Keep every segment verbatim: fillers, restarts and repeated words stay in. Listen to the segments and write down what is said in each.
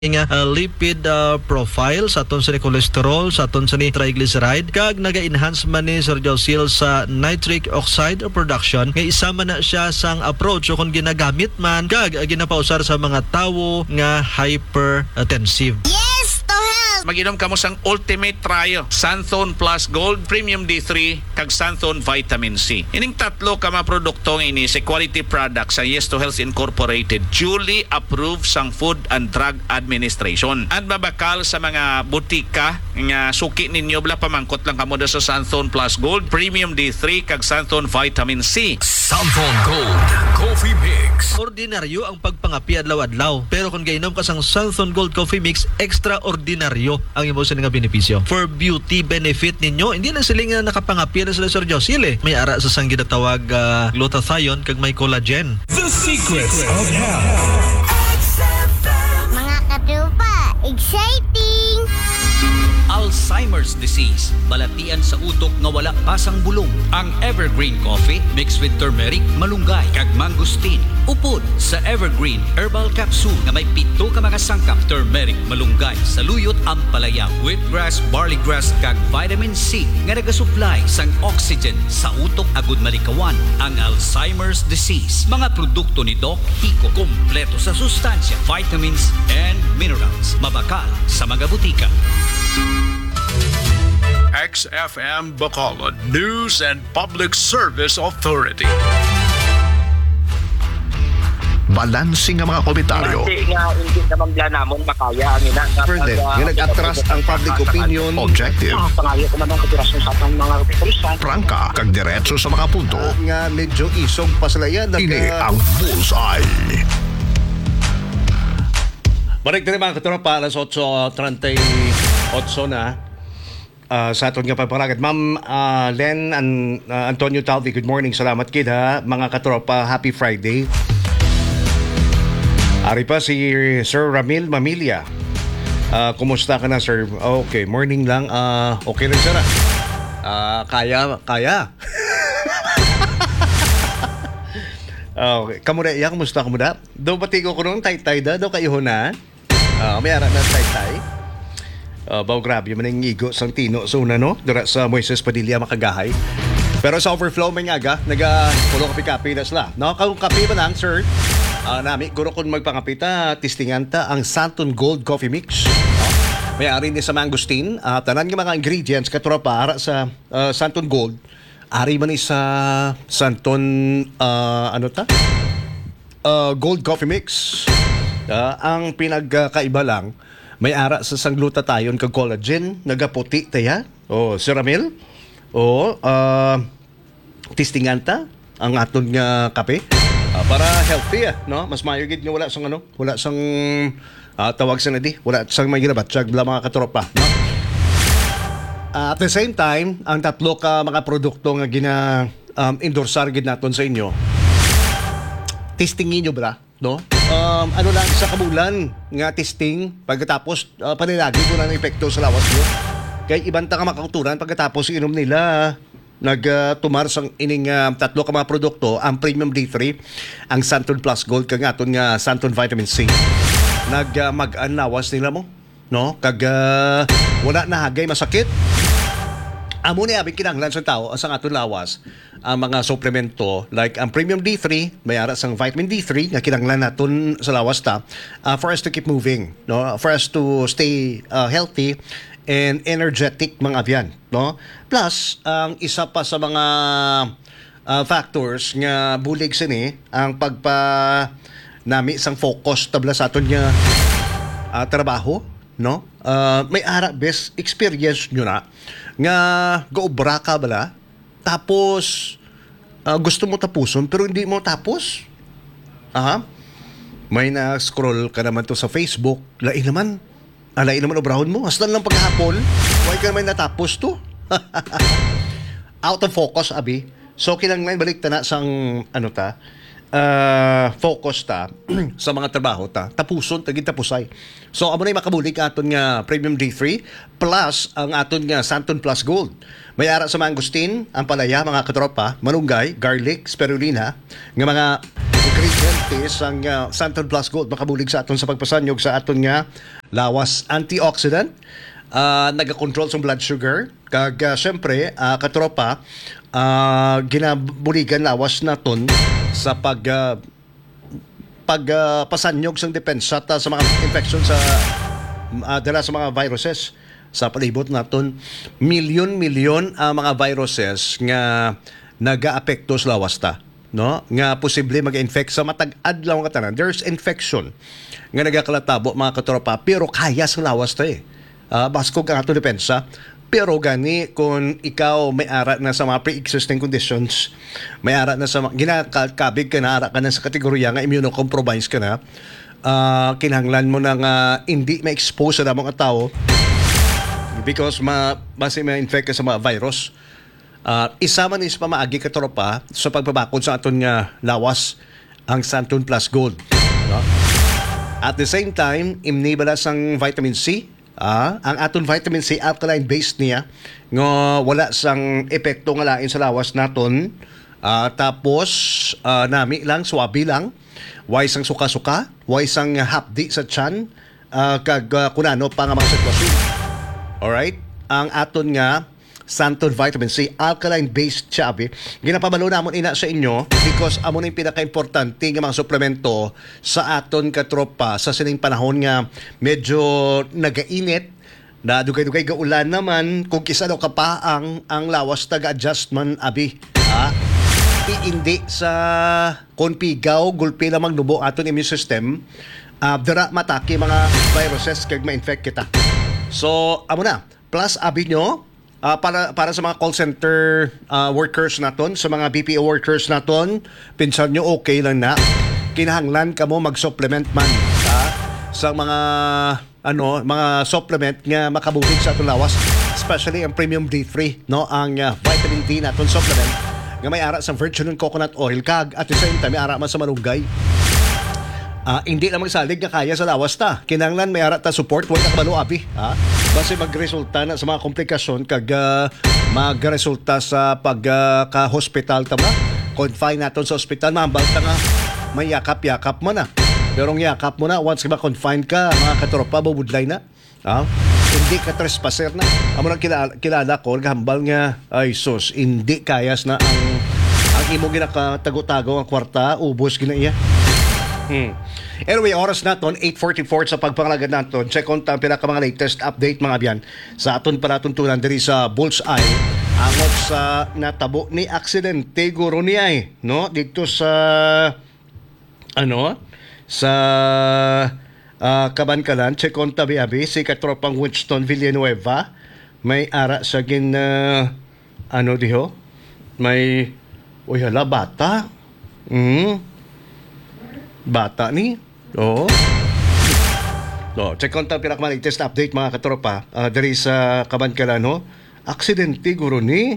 nga uh, lipid uh, profile sa aton sa ni cholesterol, sa aton sa ni triglyceride, kag naga-enhance man ni Sir Josil sa nitric oxide production nga isama na siya sang approach o kung ginagamit man kag uh, ginapausar sa mga tawo nga hypertensive. Yes, to help! Mag-inom ka mo sang Ultimate Trio, Santhone Plus Gold, Premium D three, kag Santhone Vitamin C. Ining tatlo ka mga produkto nga ini sa quality product sa Yes to Health Incorporated, duly approved sang Food and Drug Administration. At mabakal sa mga butika nga suki ninyo, bala pamangkot lang kamo sa Santhone Plus Gold, Premium D three, kag Santhone Vitamin C. Santhone Gold Coffee Mix. Ordinaryo ang pagpangapi adlaw-adlaw, pero kung gainom ka sang Santhone Gold Coffee Mix, extraordinaryo ang imo sa nga benepisyo. For beauty benefit ninyo, hindi na sila nga nakapangapi na sila Sir Josil eh. May ara sa sang ginatawag uh, glutathione kag may collagen. The Secrets of Health. Mga katupa, exciting! Alzheimer's disease, balatian sa utok nga wala pasang bulong. Ang Evergreen Coffee mixed with turmeric, malunggay, kag mangosteen. Upod sa Evergreen Herbal Capsule nga may pito ka mga sangkap, turmeric, malunggay, saluyot, ampalaya, wheatgrass, barleygrass, kag vitamin C nga nagasupply sang oxygen sa utok agud malikawan ang Alzheimer's disease. Mga produkto ni Doc Hiko, kompleto sa sustansya, vitamins and minerals. Mabakal sa mga butika. X F M Bacolod News and Public Service Authority. Balansing ang mga komentaryo. Kasi nga hindi naman bla namon makaya ang ina. Further, nga nag-atras ang public opinion. Objective. Pangayo ko naman operasyon sa atong mga operasyon. Prangka, kag diretso sa mga punto. Uh, nga medyo isog pa sila yan. Ini ang Bullseye. Balik na mga katropa, alas eight thirty-eight na uh, sa aton nga pagparagat. Ma'am uh, Len and, uh, Antonio Talvi, good morning. Salamat kid ha. Mga katropa, happy Friday. Ari pa si Sir Ramil Mamilya. Uh, kumusta ka na, sir? Okay, morning lang. Uh, okay lang, sir. Uh, kaya, kaya. Okay, kamuda iya, kumusta kamuda? Do batigo ko nung tay-tay da, do kayo na. Uh, may ara na tay-tay. Uh, baw grabe man ang igo sang Tino sa una no, dira sa Moises Padilla makagahay. Pero sa overflow may aga, naga pulo kapi-kapi na sila. No, kung kapi ba nang sir? Uh, nami guro kun magpangapita, tistingan ta ang Santhone Gold Coffee Mix. No? May ari ni sa mangosteen, uh, tanan nga mga ingredients katropa para sa uh, Santhone Gold. Ari man ni sa Santhone uh, ano ta? Uh, Gold Coffee Mix. Uh, ang pinagkaiba lang, may ara sa sangglutathione kag collagen, nagaputi taya. Oh, Sir Ramil. Oh, uh, tistingan ta ang aton nga kape. Uh, para healthy ah, no? Mas mayo gid nga wala sang ano, wala sang uh, tawag sa nadi, wala sang may ginabatsyag bla mga katropa, no? Uh, at the same time, ang tatlo ka mga produkto nga gina um, endorsar gid naton sa inyo. Testingin nyo ba, no? Um, ano lang sa kabulan nga testing pagkatapos uh, panilagi ko na ng epekto sa lawas nyo. Kaya ibanta ka makauturan pagkatapos inom nila nagtumar uh, sang ining uh, tatlo ka mga produkto, ang Premium D three, ang Santhone Plus Gold kag aton nga Santhone Vitamin C. Nag uh, mag-anawas nila mo, no? Kag uh, wala na hagay masakit. Amo ni abing kinahanglan sa tao sa aton lawas ang mga suplemento like ang Premium D three, may ara sang vitamin D three nga kinahanglan naton sa lawas ta uh, for us to keep moving, no? For us to stay uh, healthy and energetic mga abyan, no? Plus ang isa pa sa mga uh, factors nga bulig sini ang pagpa nami sang focus tabla sa aton nga uh, trabaho, no? Uh, may ara best experience nyo na nga gaobra ka bala tapos uh, gusto mo tapuson pero hindi mo tapos. Aha. May na-scroll ka naman to sa Facebook, lain naman. Ah, lain naman obrahon mo. Hasta lang paghapon, why ka naman natapos to? Out of focus, abi. So, kinanglan balik ta na sang ano ta, uh, focus ta sa mga trabaho ta. Tapuson, tagin tapusay. So, amo na yung makabulig aton nga Premium D three plus ang aton nga Santhone Plus Gold. May ara sa mangosteen, ang palaya, mga katropa, malunggay, garlic, spirulina, nga mga ingredientes ang uh, Santon Plus Gold makabulig sa aton sa pagpasanyog sa aton nga lawas antioxidant, uh, nagakontrol sa blood sugar, kag uh, syempre uh, katropa, uh, ginabuligan lawas naton sa pag uh, pag uh, pasanyog sa depensa ta sa mga infection sa uh, dala sa mga viruses sa palibot naton. Milyon-milyon ang mga viruses nga nagaapekto sa lawas ta, no, nga posible mag-infect sa matag adlaw nga tanan. There's infection nga nagakalatabo mga katropa, pero kaya sa lawas ta eh. Uh, basko ka ato depensa. Pero gani kung ikaw may ara na sa mga pre-existing conditions, may ara na sa mga ginakabig ka na, ara ka na sa kategorya nga immunocompromised ka na, uh, kinahanglan mo na nga hindi ma-expose sa damang tao because ma base ma-infect ka sa mga virus. Uh, isa man is pamaagi ka tropa sa pagpabakod sa aton nga lawas ang Santon Plus Gold, no? At the same time, imni balas ang vitamin C. Ah, ang aton vitamin C alkaline based niya nga wala sang epekto nga lain sa lawas naton. Ah, tapos ah, nami lang swabe lang. Way sang suka-suka, way sang hapdi sa tiyan, ah, kag uh, kunano pa nga mga sitwasyon. Alright? Ang aton nga Santon Vitamin C, alkaline-based siya, abi. Ginapabalo namon ina sa inyo because amo na yung pinaka-importante nga mga suplemento sa aton katropa sa sining panahon nga medyo nagainit, na dugay-dugay gaulan naman, kung kisa daw kapaang ang lawas taga-adjustment, abi. Ha? Di hindi sa konpigaw, gulpi lamang nubo aton immune system, uh, dara matake mga viruses kag ma-infect kita. So, amo na. Plus, abi nyo, Uh, para para sa mga call center uh, workers naton, sa mga B P O workers naton, pinsan nyo okay lang na. Kinahanglan ka mo mag-supplement man, ha? Sa mga ano, mga supplement nga makabulig sa aton lawas, especially ang Premium D three, no, ang uh, vitamin D naton supplement nga may ara sa virgin coconut oil, kag at the same time may ara man sa malunggay. Uh, hindi na magsalig nga kaya sa lawas ta. Kinanglan may ara ta support, huwag na kabalo abi, ha? Base magresulta na sa mga komplikasyon kag uh, magresulta sa pagka-hospital ta ba? Confine naton sa ospital, mambal ta nga may yakap-yakap mo na. Pero ang yakap mo na, once ka ma-confine ka, mga katropa, bubudlay na. Ha? Hindi ka trespasser na. Amo nang kilala, kilala ko, hambal nga, ay sus, hindi kayas na ang ang imo ginakatago-tago ang kwarta, ubos gina iya. Hmm. Anyway, oras naton eight forty-four sa pagpangalagad naton. Check on ta pinaka mga latest update mga biyan sa aton panatuntunan diri sa Bullseye angot sa natabo ni aksidente guro niya eh, no, dito sa ano sa uh, Kabankalan. Check on ta biabi si katropang Winston Villanueva may ara sa gin uh, ano diho may oy hala bata. Mhm. Bata ni. Oo. So, check on ta pinaka latest update mga katropa uh, dari sa Kabankalan, no? Aksidente guro ni.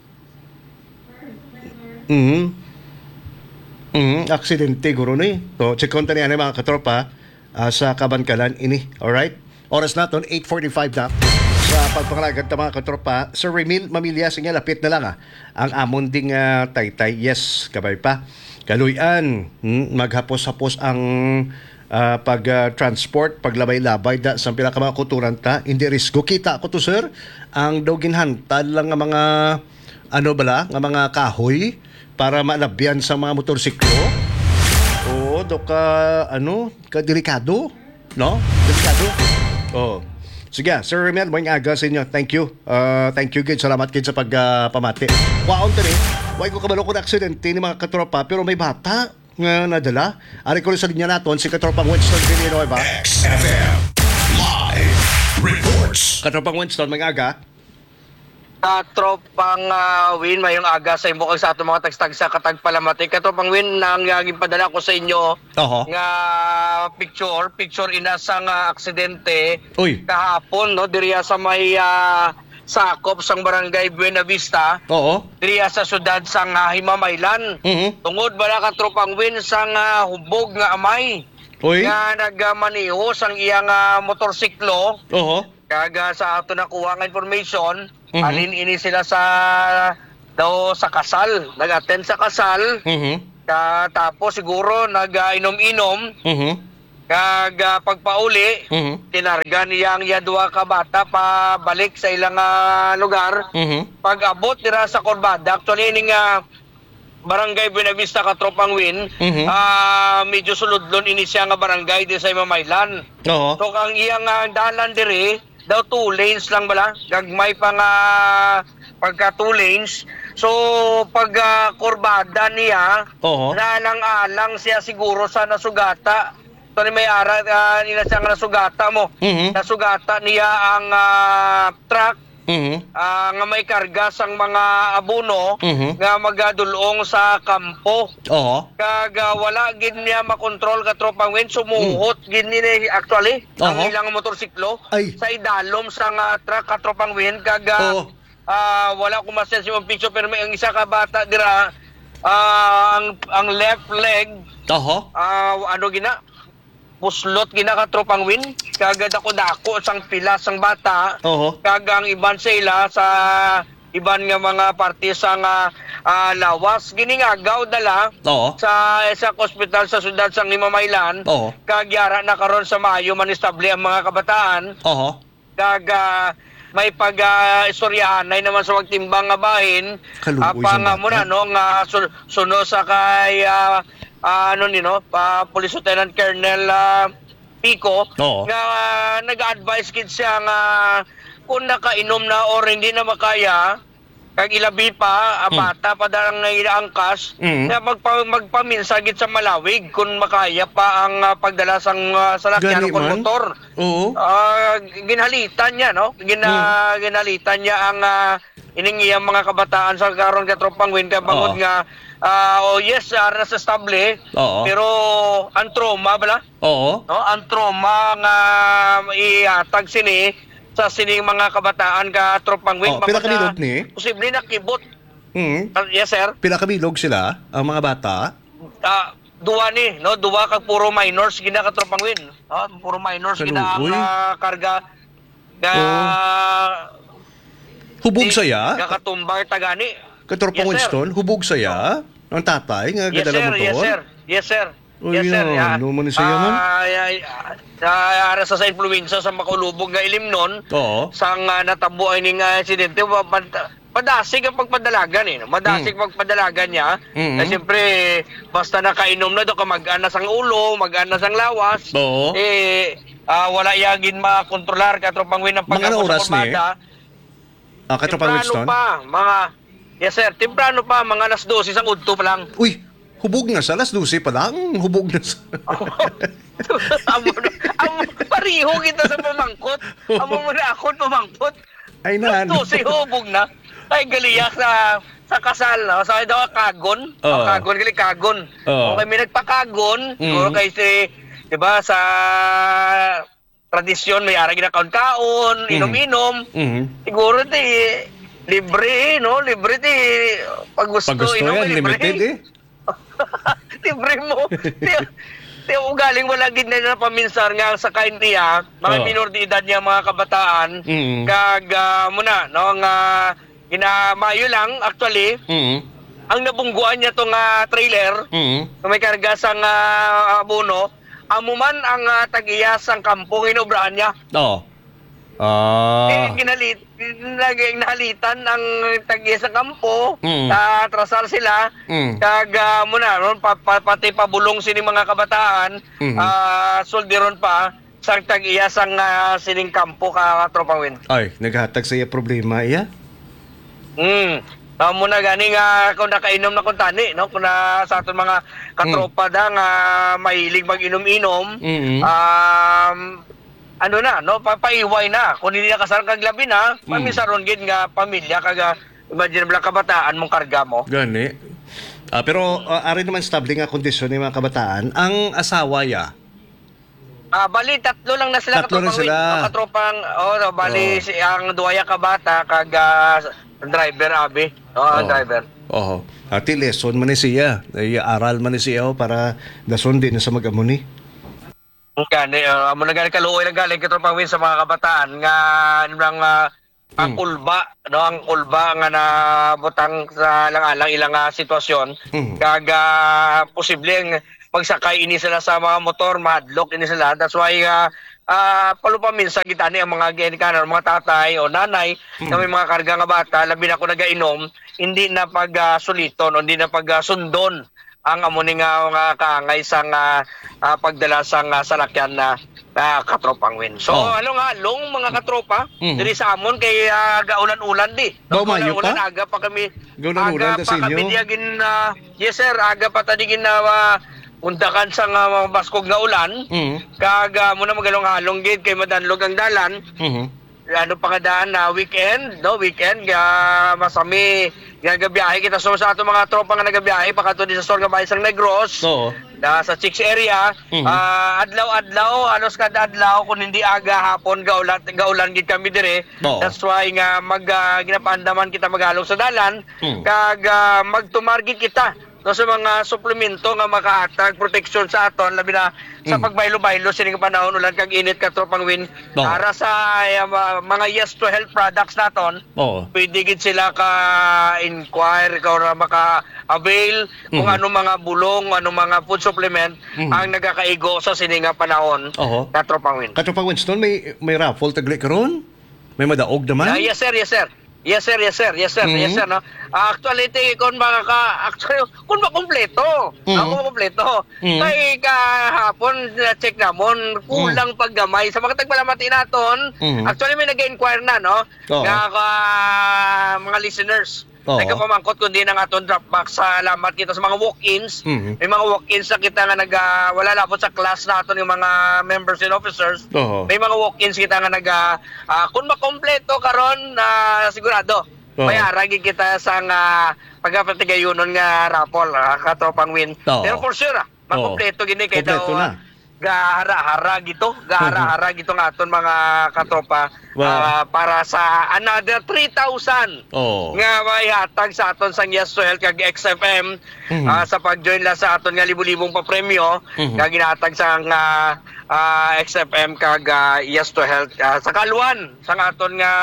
Mhm. Mhm, aksidente guro ni. So, check on ta ni ano mga katropa uh, sa Kabankalan ini. Alright? Oras naton eight forty-five na. Sa pagpangalagad ta mga katropa, Sir Remil Mamilya sinya lapit na lang ah. Ang amon ding uh, taytay. Yes, kabay pa. Kaluyan, hmm, maghapos-hapos ang uh, pag-transport, uh, paglabay-labay da sa pinaka mga kuturan ta. Hindi risko. Kita ko to, sir. Ang daw ginhantad lang ng mga ano bala, ng mga kahoy para malabyan sa mga motorsiklo. Oo, do ka, ano, ka delikado. No? Delikado. Oo. Sige, Sir Remel, may aga sa inyo. Thank you. Uh, thank you, Gid. Salamat, Gid, sa pagpamati. Uh, Waon to rin. Huwag ko kabalo ko na aksidente ni mga katropa, pero may bata nga nadala. Ari ko rin sa linya naton, si katropang Winston Villanueva. X F M Live Reports. Katropang Winston, may aga. Katropang uh, Win, mayong aga sa imbo kag sa ato mga tagstag sa katagpalamati. Katropang Win, nang uh, padala ko sa inyo Oho. nga picture, picture ina sa nga aksidente Uy. kahapon, no, diriya sa may uh, sakop sang barangay Buena Vista, Oo. diriya sa syudad sang uh, Himamaylan. Mhm. Tungod bala katropang Win sang uh, hubog nga amay Uy. nga nagmaniho sang iyang uh, motorsiklo. Oho. Kaga sa ato nakuha nga information, Mhm. alin ini sila sa daw sa kasal, nag-attend sa kasal. Mhm. Ka, tapos siguro nag-inom-inom. Mhm. Kag ah, pagpauli, Mhm. tinarga niya ang yadwa ka bata pa balik sa ilang ah, lugar. Mhm. Pag abot dira sa Corbada, actually ning ah, Barangay Buenavista Katropang Win, Mhm. ah, medyo suludlon ini siya nga barangay di sa Imamaylan. Oo. So ang iyang ah, dalan diri daw two lanes lang bala, gagmay pa nga pagka two lanes. So pag ah, Corbada niya, Oo. nalang-alang siya siguro sa nasugata. So ni may ara uh, nila siya nga nasugata mo. Mhm. Nasugata niya ang ah, truck Mhm. ah, nga may karga sang mga abono Mhm. nga magadulong sa kampo. Oo. Kag ah, wala gid niya makontrol ka tropang win, sumuhot gid ni actually ang Oo. ilang motorsiklo Ay. sa idalom sa nga truck ka tropang win. Kag ah, Oo. ah, wala ko masense yung picture pero may ang isa ka bata dira ah, ang ang left leg Oo. ah, ano gina puslot gina ka tropang win. Kagad ako dako sang pila sang bata. Oo. Kagang iban sila sa iban nga mga parte sa nga ah, lawas giningagaw dala Oo. sa sa hospital sa syudad sang Himamaylan. Oo. Kagyara na karon sa Mayo manistable ang mga kabataan. Oo. Kag ah, may pag uh, istoryahanay naman sa magtimbang nga bahin. Kaluoy Apa sa nga bata. mo na no nga sun- suno sa kay ah, ah, ano ni no pa Police Lieutenant Colonel ah, Pico Oo. nga ah, nag-advise kid siya nga kung nakainom na or hindi na makaya kag ilabi pa a Hmm. bata pa darang naiangkas Mm. nga magpa, magpaminsa gid sa malawig kung makaya pa ang ah, pagdala sang uh, salakyan Gani o kung man. motor. Oo. Ah, ginhalitan niya no gina Hmm. ginhalitan niya ang uh, ining iyang mga kabataan sa karon ka tropang win ka bangod Oo. nga ah, oh yes uh, nasa stable Oo. pero ang trauma bala Oo. no ang trauma nga ihatag sini sa sining mga kabataan ka tropang win Oh, pila ka bilog ni? posible na kibot. Mhm. Ah, yes sir. Pila ka bilog sila ang mga bata? Ah, duwa ni, no? Duwa kag puro minors gina ka tropang win. Ah, puro minors gina ang Kaluoy. ah, karga ga Hubog di- saya? Gakatumbang tagani. Katropang Yes, sir. Winston, hubog saya? Ang tatay nga Yes gadala sir, motor? yes sir. Yes sir. Uy, Yes sir. yan. Ano man siya man? Ah, ay- ay- ah, ara sa sa influenza sa makulubog nga ilimnon. Oo. Sang uh, natabo ay ning ah, aksidente pa- pad- padasig ang pagpadalagan eh. no? Madasig pagpadalagan niya. Mm. Eh, siyempre basta nakainom na do ka mag-ana sang ulo, mag-ana sang lawas. Oo. Eh ah, wala yagin makontrolar ka tropang win ng Mga pag oras ni? Ah, Katropang Temprano Winston? pa, mga yes sir, temprano pa, mga alas dose sang udto pa lang. Uy, hubog na sa alas dose pa lang. Hubog na sa... amo, amo, pariho kita sa pamangkot. Amo mo na ako pamangkot. Ay na, ano? Alas dose, hubog na. Ay, galiyak sa sa kasal, no? Sa daw kagon. Oo. Oh, kagon, gali kagon. Oo. O kami nagpakagon, siguro Mhm. kay si, di ba, sa tradisyon, may ara ginakaon-kaon, Mhm. inom-inom. Mhm. Siguro ti libre, no? Libre ti pag gusto, Pag gusto inom, yan, libre. limited eh. Libre mo. Ti, ti ugaling wala gid na paminsar nga sa kain niya, mga Oo. minor de edad niya mga kabataan. Mhm. Kag ah, muna no nga ginamayo lang actually Mhm. ang nabungguan niya tong ah, trailer Mhm. na may karga sang ah, abono. Amo man ang uh, tag-iyas ang kampo inobraan niya. Oo. Eh, Ah. ginalit, naging nahalitan ang tag-iyas sa kampo, Mm. uh, trasal sila, Mm. kag uh, muna, ron, pa, pa, pati pabulong sini mga kabataan, Mhm. ah, soldiron pa, sa tag-iyas ang uh, sining kampo ka tropang win. Ay, naghatag sa iya problema iya. Hmm. Uh, muna gani nga kung nakainom na kung tani, no? Kung na sa aton mga katropa da nga mahilig mag-inom-inom, Mhm. um, ano na, no? Papaiway na. Kung hindi na kasal kag labi na, Mm. mamisaron gid nga pamilya kag ah, imagine bala kabataan mong karga mo. Gani. Ah, pero ah, ari naman stable nga kondisyon ng mga kabataan. Ang asawa ya. Ah, bali tatlo lang na sila Tatlo na katropang sila. win. Katropang oh, no, bali Oo. si ang duwaya ka bata kag ah, driver abi. Oh, Oo. driver. Oo. Ati lesson man ni siya. Ay aral man ni siya oh, para dason din sa mag-amuni. Gani, uh, amo na gani kaluoy lang galing katropang win sa mga kabataan nga nang uh, ang kulba, no, ang kulba nga na butang sa lang-alang ilang ah, sitwasyon, Mm. kag ah, posibleng magsakay ini sila sa mga motor, madlock ini sila. That's why uh, uh, palupamin sa gitani ang mga genikanan, mga tatay o nanay na may mga karga nga bata, labi na ko nagainom, hindi na pag-suliton o hindi na pag-sundon ang amuning nga mga kaangay sang uh, uh, pagdala sang uh, salakyan na uh, katropang win. So Oh. ano nga, long mga katropa, Mhm. diri sa amon kay uh, gaulan-ulan di. Daw, Mayo Gaulan-ulan, pa? aga pa kami. Gaulan-ulan aga ta sa pa kami inyo? diagin na, yes sir, aga pa tadigin na uh, undakan sa nga mga baskog nga ulan. Mm. Kag uh, muna magalong-halong gid kay madanlog ang dalan. Mhm. Ano pa nga daan na weekend, no? Weekend, ga masami, gagabiyahe kita. So sa ato mga tropa nga nagabiyahe, pakato di sa Sorga Bahay sang Negros, Oo. na sa Chicks area, Mhm. ah, adlaw-adlaw, halos kada adlaw, kung hindi aga hapon, gaulan, gaulan gid kami dire. Oo. That's why nga mag, uh, ginapaandaman kita magalong sa dalan, Mhm. kag uh, magtumargit kita no, sa mga suplemento nga makahatag protection sa aton labi na sa Mm. pagbaylo-baylo sining panahon ulan kag init ka tropang win Oo. para sa uh, ma- mga yes to health products naton. Oo. Pwede gid sila ka inquire ka or maka-avail kung Mhm. ano mga bulong, ano mga food supplement Mhm. ang nagakaigo sa sininga panahon. Oo. Na tropang win. Katropang Winston, may may raffle tagli karon? May madaog naman? Ah, yes sir, yes sir. Yes sir, yes sir, yes sir, Mhm. yes sir, no. Ah, actually te kon baka ka actually kun ba kompleto. Mhm. Ako kompleto. Mhm. Kay kahapon na check namon kulang paggamay sa mga tagbalamati naton. Mhm. Actually may nag-inquire na no. Oo. Nga ka mga listeners. Oo. Nagpamangkot kundi ng aton Dropbox. Salamat kita sa mga walk-ins. Mhm. May mga walk-ins na kita nga nag ah, wala labot sa class naton yung mga members and officers. Oo. May mga walk-ins kita nga nag ah, ah, kung makompleto karon na sigurado. Oo. May aragi kita sa nga pagpapatigayunon nga raffle ah, katropang win. Oo. Pero for sure ah, makompleto gini kay daw Kompleto na. ah, gahara-hara gito, gahara-hara gito nga aton mga katropa Wow. ah, para sa another three thousand Oo. nga maihatag sa aton sang Yes to Health kag X F M Mhm. ah, sa pag-join la sa aton nga libo-libong pa premyo Mhm. nga ginahatag sang ah, ah, X F M kag ah, Yes to Health ah, sa kalwan sang aton nga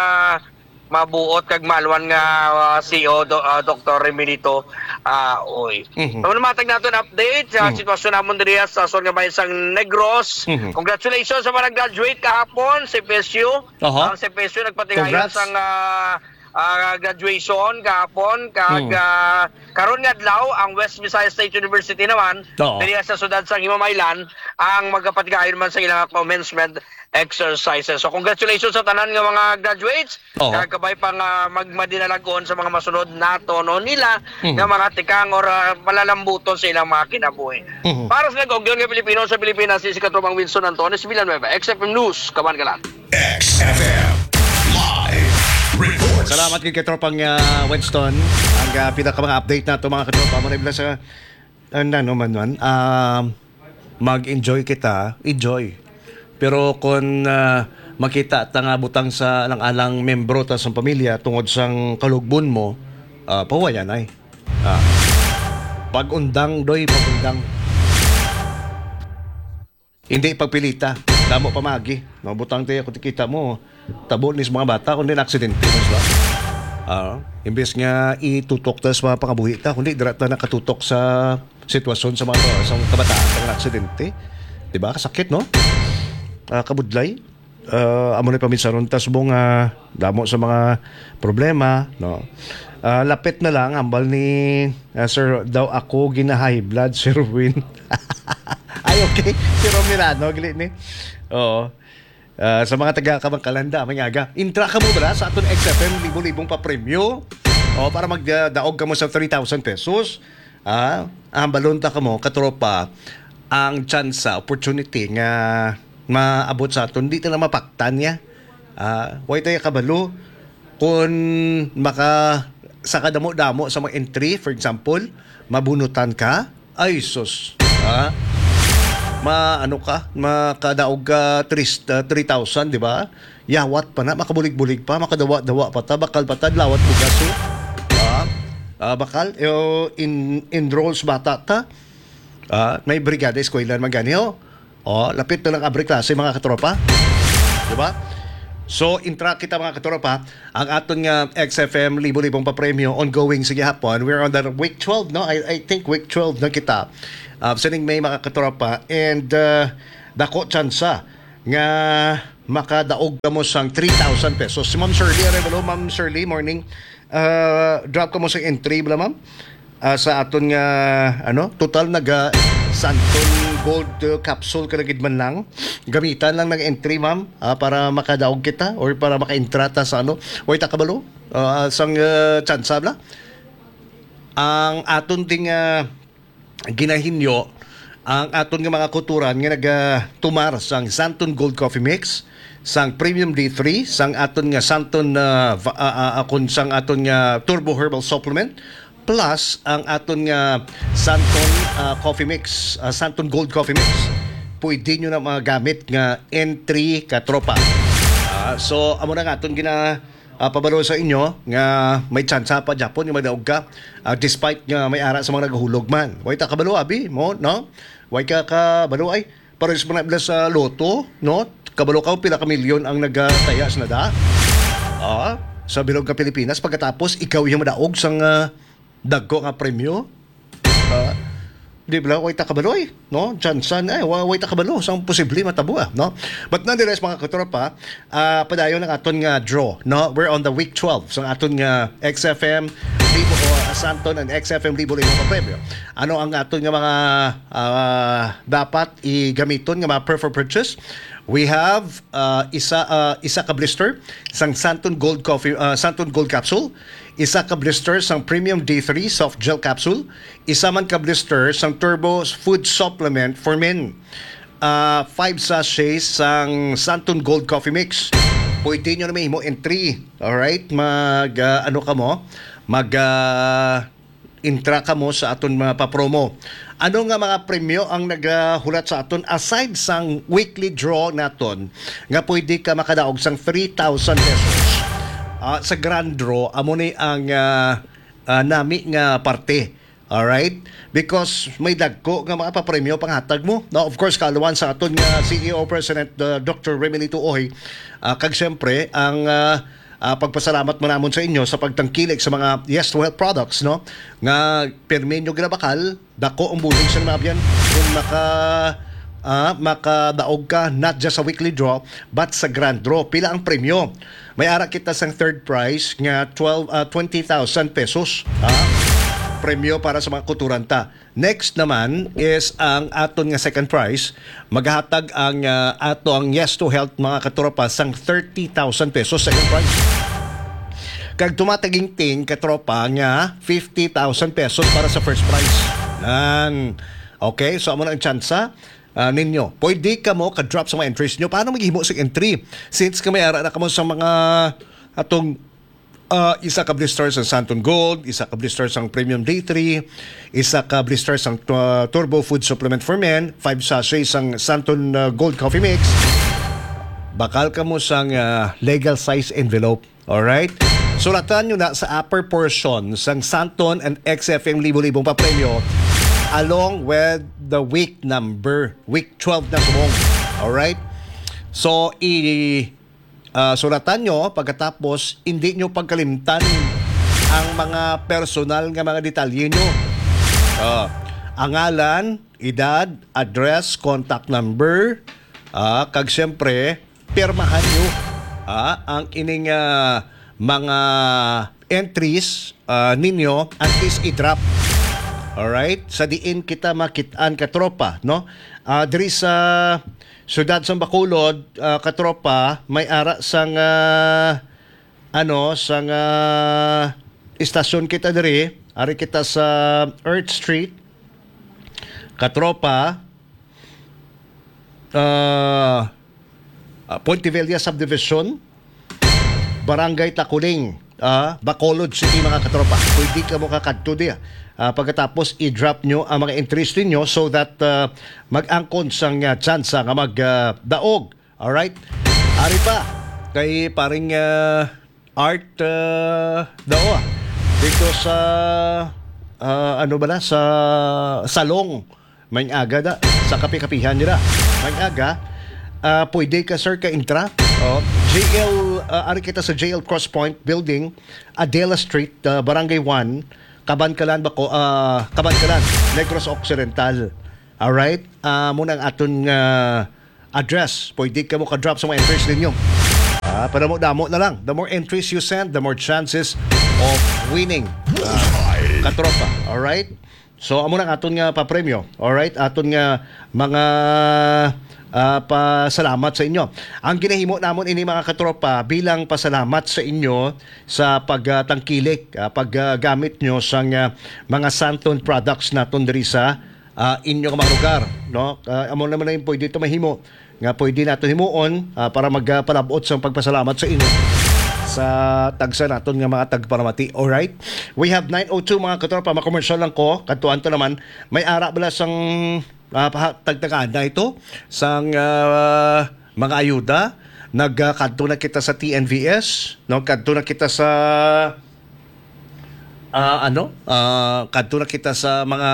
mabuot kag malwan nga ah, C E O do, ah, Doctor Remilito ah, oy. Mhm. So matag naton update sa sitwasyon namon diri sa Sorga Bahay sang Negros. Mhm. Congratulations sa mga graduate kahapon sa P S U. Aha. Ang sa P S U nagpatigayon Congrats. sang ah, ah, graduation kahapon kag Mm. ah, karon nga adlaw ang West Visayas State University naman Oo. diri sa sudad sang Himamaylan ang magpatigayon man sa ilang commencement exercises. So congratulations sa tanan nga mga graduates. Oo. Kag kabay pa nga magmadinalagon sa mga masunod nato no nila Mhm. nga mga tikang or ah, malalambuton sa ilang mga kinabuhi. Mhm. Para sa nag-ogyon nga Pilipino sa Pilipinas, si Katropang Wilson Antones, Villanueva, X F M News, Kaman Galan. X F M Live Reports. Salamat kay katropang uh, Winston. Ang uh, pinaka mga update na to mga katropa mo na sa ano uh, man man. Um, mag-enjoy kita, enjoy. Pero kung uh, makita ta nga butang sa alang-alang membro ta sa pamilya tungod sang kalugbon mo, uh, pawayan ay. Ah. Pag-undang doy, pag-undang. Hindi pagpilita. Damo pamagi. No, butang tayo kung kita mo, tabo ni sa mga bata kundi na aksidente mas ba? Ah, imbes nga itutok ta sa mga pangabuhi ta kundi dira ta nakatutok sa sitwasyon sa mga sa mga kabataan sa aksidente. Di ba? Kasakit, no? Ah, kabudlay. Uh, amo na paminsaron tas mong uh, damo sa mga problema, no? Ah, lapit na lang ambal ni ah, Sir daw ako gina-high blood Sir Win. Ay okay, si Romirano gili ni. Oo. Ah, sa mga taga Kabangkalanda, may aga. Intra ka mo ba sa aton X F M libo-libong pa premyo? O para magdaog ka mo sa three thousand pesos. Ah, ang balonta ka mo katropa ang chance opportunity nga maabot sa aton di na mapaktan niya. Ah, way tayo kabalo kung maka sa kadamo-damo sa mga entry, for example, mabunutan ka, ay sus. Ah, ma ano ka, makadaog ka three thousand, di ba? Yawat pa na, makabulig-bulig pa, makadawa-dawa pa ta, bakal pa ta, lawat bugaso. Ah, ah bakal, yo, in enrolls bata ta. Ah, may brigada eskwela magani ho. Oh, lapit na lang abre klase mga katropa. Di ba? So, intra kita mga katropa, ang aton nga X F M libo-libong pa-premyo ongoing sa gihapon. We're on the week twelve, no? I, I think week twelve na kita. Uh, sining may mga katropa. And uh, dako tsansa nga makadaog ka mo sang three thousand pesos. Si Ma'am Shirley, hello Ma'am Shirley, morning. Uh, drop ka mo sa entry, bala ma'am? Uh, sa aton nga, ano, total naga Santon Gold uh, capsule kalagid man lang. Gamitan lang ng entry, ma'am, uh, para makadaog kita or para maka-entrata sa ano. Way takabalo, uh, sang uh, tsansa bla. Ang aton ting uh, ginahinyo, ang aton nga mga kuturan nga nagatumar sang Santon Gold Coffee Mix, sang Premium D three, sang aton nga Santon uh, uh, uh, akon sang aton nga Turbo Herbal Supplement, plus ang aton nga Santon uh, Coffee Mix, uh, Santon Gold Coffee Mix. Pwede nyo na magamit nga entry katropa. Uh, so, amo na nga aton gina uh, pabalo sa inyo nga may tsansa pa Japon yung madaog ka uh, despite nga may ara sa mga naghulog man. Way ta kabalo abi mo, no? Way ka kabalo ay pares mo na sa loto, no? Kabalo ka pila ka milyon ang nagatayas na da. Ah, sa bilog ka Pilipinas pagkatapos ikaw yung madaog sang uh, dagko nga premyo. Ah, di ba way ta kabalo ay, no? Chansan ay way ta kabalo sang posible matabo, no? But nonetheless mga katropa, uh, padayon ng aton nga draw, no? We're on the week twelve sang aton nga X F M libo o uh, Santon and X F M libo-libo pa premyo. Ano ang aton nga mga uh, dapat igamiton nga mga prefer purchase? We have uh, isa uh, isa ka blister sang Santon Gold Coffee uh, Santon Gold Capsule, isa ka blister sang Premium D three Soft Gel Capsule, isa man ka blister sang Turbo Food Supplement for Men, uh, five sachets sang Santon Gold Coffee Mix. Pwede nyo na may himo entry. Alright? Mag, uh, ano ka mo? Mag, uh, intra ka mo sa aton mga papromo. Ano nga mga premyo ang nagahulat sa aton aside sang weekly draw naton nga pwede ka makadaog sang three thousand pesos. Uh, sa grand draw amo ni ang uh, uh, nami nga parte. Alright? Because may dagko nga mga papremyo panghatag mo. Now, of course, kaalawan sa aton nga C E O President uh, Doctor Remelito Oy, uh, kag siyempre ang uh, Uh, pagpasalamat mo namon sa inyo sa pagtangkilik sa mga Yes to Health products, no? Nga permi nyo ginabakal, dako ang buling sa mga biyan kung maka, uh, makadaog ka not just sa weekly draw but sa grand draw. Pila ang premyo? May ara kita sang third prize nga twelve, uh, twenty thousand pesos. Uh, premyo para sa mga kuturanta. Next naman is ang aton nga second prize. Maghatag ang uh, ato ang Yes to Health mga katropa sang thirty thousand pesos second prize. Kag tumataging ting katropa nga fifty thousand pesos para sa first prize. Nan. Okay, so amo na ang tsansa uh, ninyo. Pwede ka mo ka-drop sa mga entries nyo. Paano maghimo sa entry? Since kami ara na kamo sa mga atong Uh, isa ka blister sang Santon Gold, isa ka blister sang Premium D three, isa ka blister sang uh, Turbo Food Supplement for Men, five sachets sang Santon uh, Gold Coffee Mix. Bakal ka mo sang uh, legal size envelope. Alright? Sulatan nyo na sa upper portion sang Santon and X F M libo-libong pa-premyo along with the week number. Week twelve na sumong. Alright? So, i- Uh, sulatan nyo, pagkatapos hindi nyo pagkalimtan ang mga personal nga mga detalye nyo. Uh, ang ngalan, edad, address, contact number, uh, kag siyempre, pirmahan nyo uh, ang ining uh, mga entries uh, ninyo at least i-drop. Alright? Sa diin kita makitaan katropa, no? Uh, diri sa Siyudad sa Bacolod, uh, katropa, may ara sang uh, ano, sang uh, istasyon kita diri, ari kita sa Earth Street. Katropa, uh, uh, Pontivilla Subdivision, Barangay Takuling, uh, Bacolod City mga katropa. Pwede ka mo kakadto diya. Uh, pagkatapos i-drop nyo ang mga interest niyo so that uh, mag-angkon sang uh, chance nga mag-daog. Uh, Alright? Ari pa, kay paring uh, art uh, dao ah. Dito sa uh, ano ba na? Sa salong. May aga da. Sa kapi-kapihan nila. May aga. Uh, pwede ka sir ka intra Oh, J L, uh, ari kita sa J L Cross Point Building, Adela Street, uh, Barangay one, Kabankalan, Bako, uh, Kabankalan, Negros Occidental. Alright? Uh, muna ang aton uh, address. Pwede ka mo ka-drop sa mga entries ninyo. Uh, para mo, damo na lang. The more entries you send, the more chances of winning. Uh, katropa. Alright? So, amo na ang aton nga papremyo. Alright? Aton nga mga uh, pasalamat sa inyo. Ang ginahimo namon ini mga katropa bilang pasalamat sa inyo sa pagtangkilik, uh, paggamit nyo sa uh, mga Santon products naton diri sa uh, inyong mga lugar. No? Uh, amo naman na yung pwede ito mahimo. Nga pwede nato himuon uh, para magpalabot sa pagpasalamat sa inyo sa tagsa naton nga mga tagparamati. Alright? We have nine oh two mga katropa, makomersyal lang ko. Katuan to naman, may ara bala sang uh, tagtagaan na ito sang uh, mga ayuda. Nagkadto na kita sa T N V S, no? Kadto na kita sa uh, ano? Uh, kadto na kita sa mga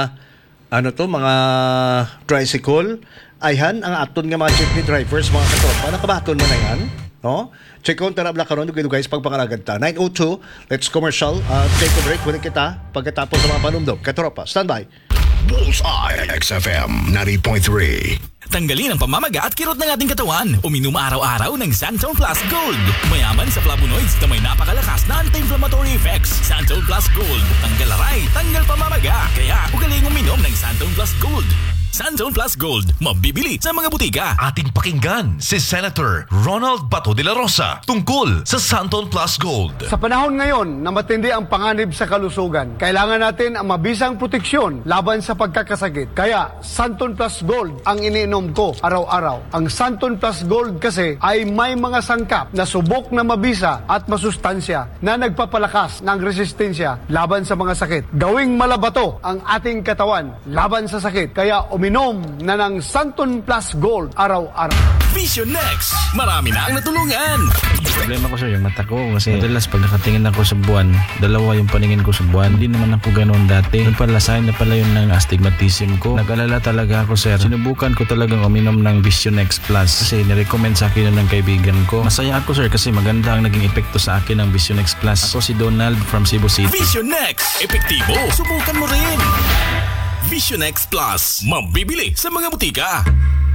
ano to, mga tricycle. Ayhan ang aton nga mga jeepney drivers, mga katropa. Nakabaton mo na yan. No? Check on tara bla karon dugay guys pagpangalagad ta. nine oh two, let's commercial. Uh, take a break ulit kita pagkatapos sa mga panumdog. Katropa, standby. Bullseye X F M ninety point three. Tanggalin ang pamamaga at kirot ng ating katawan. Uminom araw-araw ng Santon Plus Gold. Mayaman sa flavonoids na may napakalakas na anti-inflammatory effects. Santon Plus Gold. Tanggal aray, tanggal pamamaga. Kaya ugaling uminom ng Santon Plus Gold. Santon Plus Gold, mabibili sa mga butika. Ating pakinggan si Senator Ronald Bato de la Rosa tungkol sa Santon Plus Gold. Sa panahon ngayon na matindi ang panganib sa kalusugan, kailangan natin ang mabisang proteksyon laban sa pagkakasakit. Kaya Santon Plus Gold ang iniinom ko araw-araw. Ang Santon Plus Gold kasi ay may mga sangkap na subok na mabisa at masustansya na nagpapalakas ng resistensya laban sa mga sakit. Gawing malabato ang ating katawan laban sa sakit. Kaya uminom na ng Santon Plus Gold araw-araw. Vision Next! Marami na ang natulungan! Problema ko sir, yung mata ko. Kasi madalas pag nakatingin ako sa buwan, dalawa yung paningin ko sa buwan. Hindi naman ako ganoon dati. Yung pala, sign na pala yun ng astigmatism ko. Nag-alala talaga ako sir. Sinubukan ko talagang uminom ng Vision Next Plus. Kasi nirecommend sa akin yun ng kaibigan ko. Masaya ako sir kasi maganda ang naging epekto sa akin ng Vision Next Plus. Ako si Donald from Cebu City. Vision Next! Epektibo! Subukan mo rin! Vision Next Plus, mabibili sa mga butika.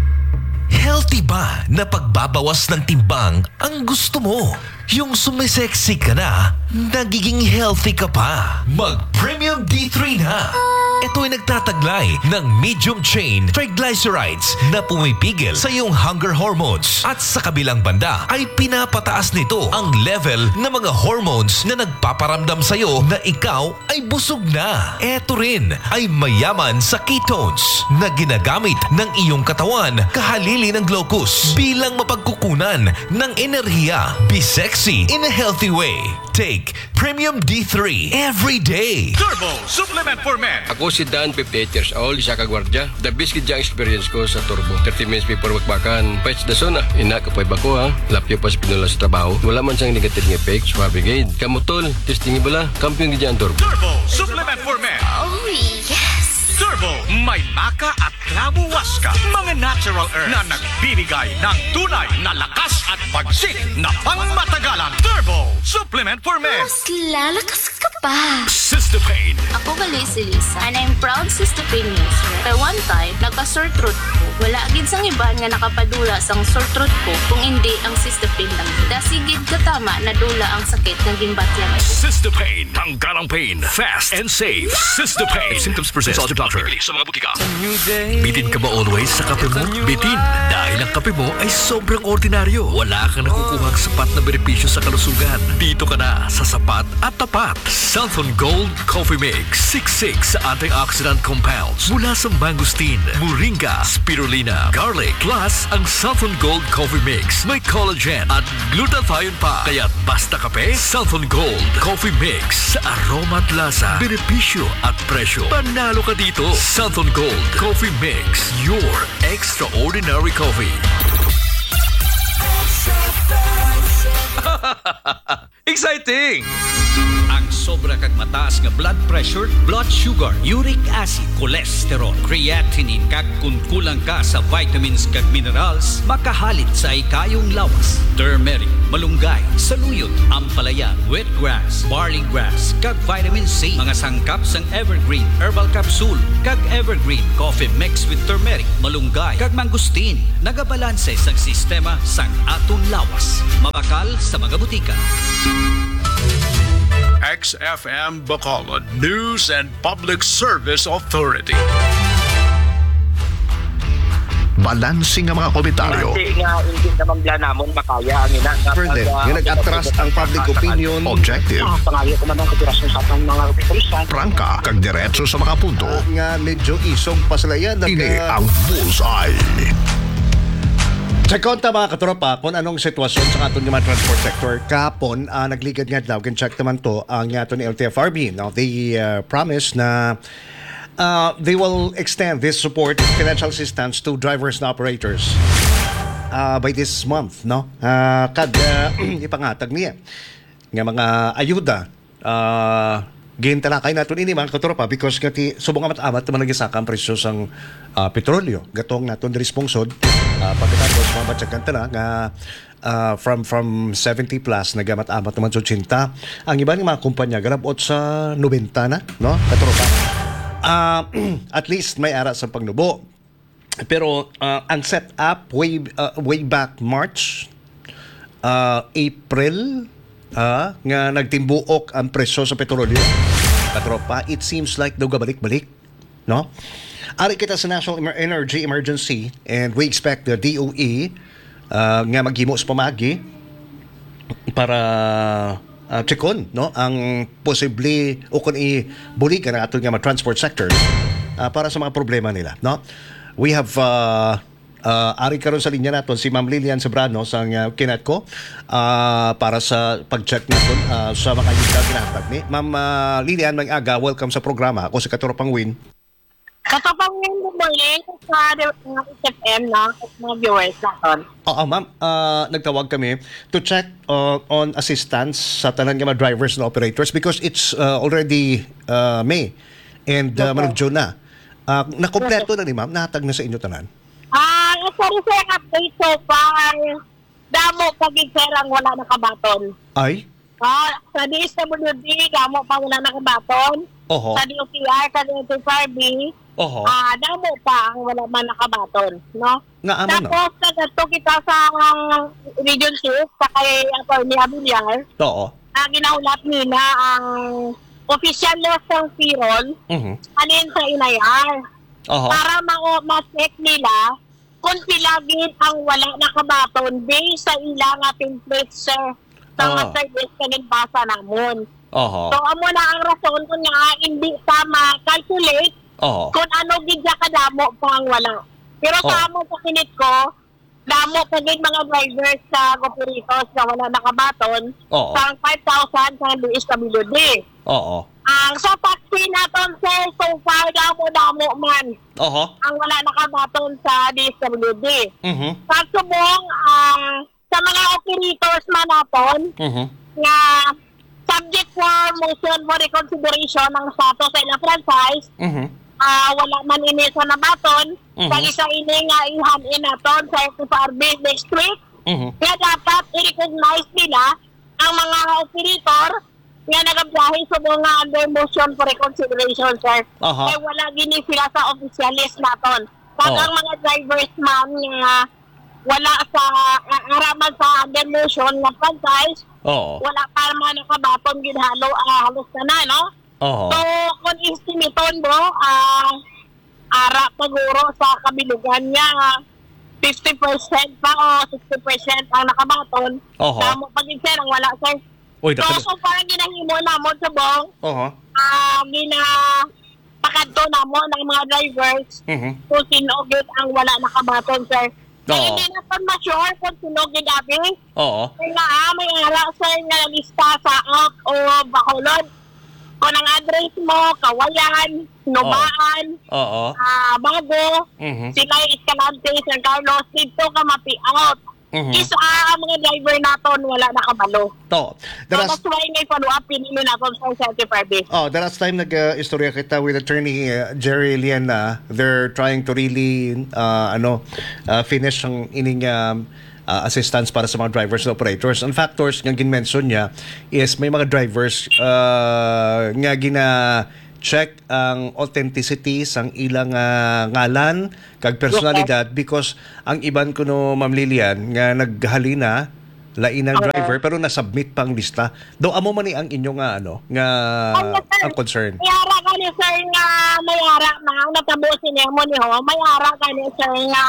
Healthy ba na pagbabawas ng timbang ang gusto mo? Yung sumisexy ka na, nagiging healthy ka pa. Mag-Premium D three na. Ito ay nagtataglay ng medium chain triglycerides na pumipigil sa iyong hunger hormones. At sa kabilang banda ay pinapataas nito ang level ng mga hormones na nagpaparamdam sa iyo na ikaw ay busog na. Ito rin ay mayaman sa ketones na ginagamit ng iyong katawan kahalili ng glucose bilang mapagkukunan ng enerhiya. Be sexy in a healthy way. Take Premium D three every day. Turbo Supplement for Men. Ako si Dan, fifty-eight years old, isa ka gwardya. The best kid experience ko sa Turbo. thirty minutes before magbakan. Pets the zona. Ina kapoy ba ko ha? Lapyo pa sa pinula sa trabaho. Wala man siyang negative effects. Brigade. Kamutol. Testing ibala. Kampiyon gidyan Turbo. Turbo Supplement for Men. Oh, yes! Turbo, may maka at klabu waska. Mga natural herbs na nagbibigay ng tunay na lakas at pagsik na pangmatagalan. Turbo Supplement for Men. Mas lalakas ka pa. Cystopain. Ako gali si Lisa and I'm proud Cystopain user. Kaya one time, nagka-sore throat ko. Wala agad sang iban nga nakapadula sang sore throat ko kung hindi ang Cystopain lang. Dasigid katama na dula ang sakit ng gimbatyan ko. Cystopain. Tanggal ang pain. Fast and safe. Cystopain. Symptoms persist. Consult your doctor. Sa mga butika. Bitin ka ba always sa kape mo? Bitin dahil ang kape mo ay sobrang ordinaryo. Wala kang nakukuhang sapat na benepisyo sa kalusugan. Dito ka na sa sapat at tapat. Santon Gold Coffee Mix. sixty-six antioxidant compounds mula sa mangosteen, moringa, spirulina, garlic. Plus, ang Santon Gold Coffee Mix may collagen at glutathione pa. Kaya basta kape, Santon Gold Coffee Mix. Sa aroma at lasa, benepisyo at presyo. Panalo ka dito. Santon Gold Coffee Mix. Your extraordinary coffee. Exciting! Ang sobra kag mataas nga blood pressure, blood sugar, uric acid, cholesterol, creatinine, kag kung kulang ka sa vitamins kag minerals, makahalit sa ikayong lawas. Turmeric, malunggay, saluyot, ampalaya, wheatgrass, barley grass, kag vitamin C, mga sangkap sang Evergreen Herbal Capsule, kag Evergreen Coffee mixed with turmeric, malunggay, kag mangustin, nagabalanse sang sistema sang atong lawas. Mabakal sa mga butika. X F M Bacolod News and Public Service Authority. Balansing ang mga komentaryo. Hindi nga, hindi naman bla namon makaya ang ina. Further, nga nag-atras ang public opinion. Objective. Pangayo ko man ang kapirasyon sa atong mga opisyal. Prangka, kag diretso sa mga punto. Uh, nga medyo isog pa sila yan. Ini ang bullseye. Check out mga katropa kung anong sitwasyon sa aton mga transport sector. Kapon, uh, nagligad nga daw, can check naman to ang aton L T F R B. Now, they uh, promise na uh, they will extend this support financial assistance to drivers and operators uh, by this month, no? Uh, kad uh, ipangatag niya nga mga ayuda uh, gintalakay natin ini mga katropa because kati subong amat-amat naman nagisaka ang presyo sang uh, petrolyo. Gatong naton responsod uh, pagkatapos mabatsagan tala nga uh, from from seventy plus nagamat-amat naman sa eighty. Ang iba ni mga kumpanya garabot sa ninety na, no? Katropa. Uh, at least may ara sa pagnubo. Pero uh, ang set up way uh, way back March, uh, April, uh, nga nagtimbuok ang presyo sa petrolyo. Katropa, it seems like daw gabalik-balik, no? Ari kita sa National Emer- Energy Emergency and we expect the D O E uh, nga maghimo sa pamagi para uh, checkon, no? Ang posible o kung i-buligan ang ato nga mga transport sectors uh, para sa mga problema nila, no? We have uh, uh, ari karon sa linya naton si Ma'am Lilian Sobrano sa uh, Kinatco uh, para sa pag-check naton uh, sa mga ayuda ginatag ni. Ma'am uh, Lilian, may aga, welcome sa programa. Ako si Katropang Win. Katropang Win, good morning sa X F M na mga viewers naton. Oo, ma'am. Uh, nagtawag kami to check uh, on assistance sa tanan nga mga drivers and operators because it's uh, already uh, May and uh, okay. June na. Uh, nakompleto na ni ma'am, nahatag na sa inyo tanan. Ah, uh, sorry sir, update so far. Damo pagig sir ang wala nakabaton. Ay? Ah, sa D S W D, damo pa wala nakabaton. Oho. Sa D O T R, sa D O T R B, Oho. ah, damo pa ang wala man nakabaton, no? Nga amo no? Tapos, nagato kita sa um, Region six, sa kay Atty. Abiliar. Oo. Ah, ginaulat nila ang official list ng Firon, Mhm. alin sa Inayar. Oho. Para ma- ma-check nila kung pilagin ang wala nakabaton based sa ilang ating template sir sa Oo. mga service kanin basa namon. Oho. So amo na ang rason kung nga hindi tama calculate Oho. kung ano gidya kadamo pa ang wala. Pero Oh. sa amo sa kinit ko, damo pa gid mga drivers sa operations na wala nakabaton Oo. sa five thousand sa D S W D. Oo. Ang sa taxi naton sir, so far damo-damo man Oho. ang wala nakabaton sa D S W D. Mhm. Pagsubong, ang sa mga operators man naton, Mhm. nga subject for motion for reconsideration ng status sa ilang franchise, Mhm. ah wala man ini sa nabaton, Mhm. sa isa ini nga ihan-in naton sa F F R B next week, Mhm. kaya dapat i-recognize nila ang mga operator nga nagabiyahe sa mga under motion for reconsideration, sir. Aha. Kaya wala gini sila sa official list naton. Pag Oh. ang mga drivers man nga wala sa uh, araman sa under motion nga franchise, Oo. wala pa man nakabaton ginhalo uh, halos na na, no? Oho. So, kung istimiton mo, ah ara paguro sa kabilugan niya, fifty percent pa o sixty percent ang nakabaton. Oho. Damo pag sir, ang wala, sir. Uy, So, dapat- kung parang ginahimo namon sa bong, Oho. ah gina pakadto namon ng mga drivers Mhm. kung sino gid ang wala nakabaton, sir. Kaya Oo. hindi na pa ma-sure kung sino gid abi. Oo. Kaya nga, ah, may ara, sir, nga lista sa out o Bacolod. Kung ang address mo, Kawayan, Nubaan, Oo. ah Bago, Mhm. sila Escalante, San Carlos, dito ka mapi-out. Mhm. is ah, ang mga driver naton wala nakabalo. To. The So, last, that's why ngay follow up pinili naton sa seventy-five days. oh, the last time nag-istorya kita with attorney uh, Jerry Liana, they're trying to really uh, ano uh, finish ang ining um, uh, assistance para sa mga drivers and operators. Ang factors nga gin-mention niya is may mga drivers uh, nga gina check ang authenticity sang ilang uh, ngalan kag personalidad because ang iban ko no Ma'am Lilian nga naghalina lain ang driver pero nasubmit pang lista. Do amo man ni ang inyong nga ano nga ang concern. May ara ka ni sir nga may ara na ang natabo si Nemo ni ho. May ara ka ni sir nga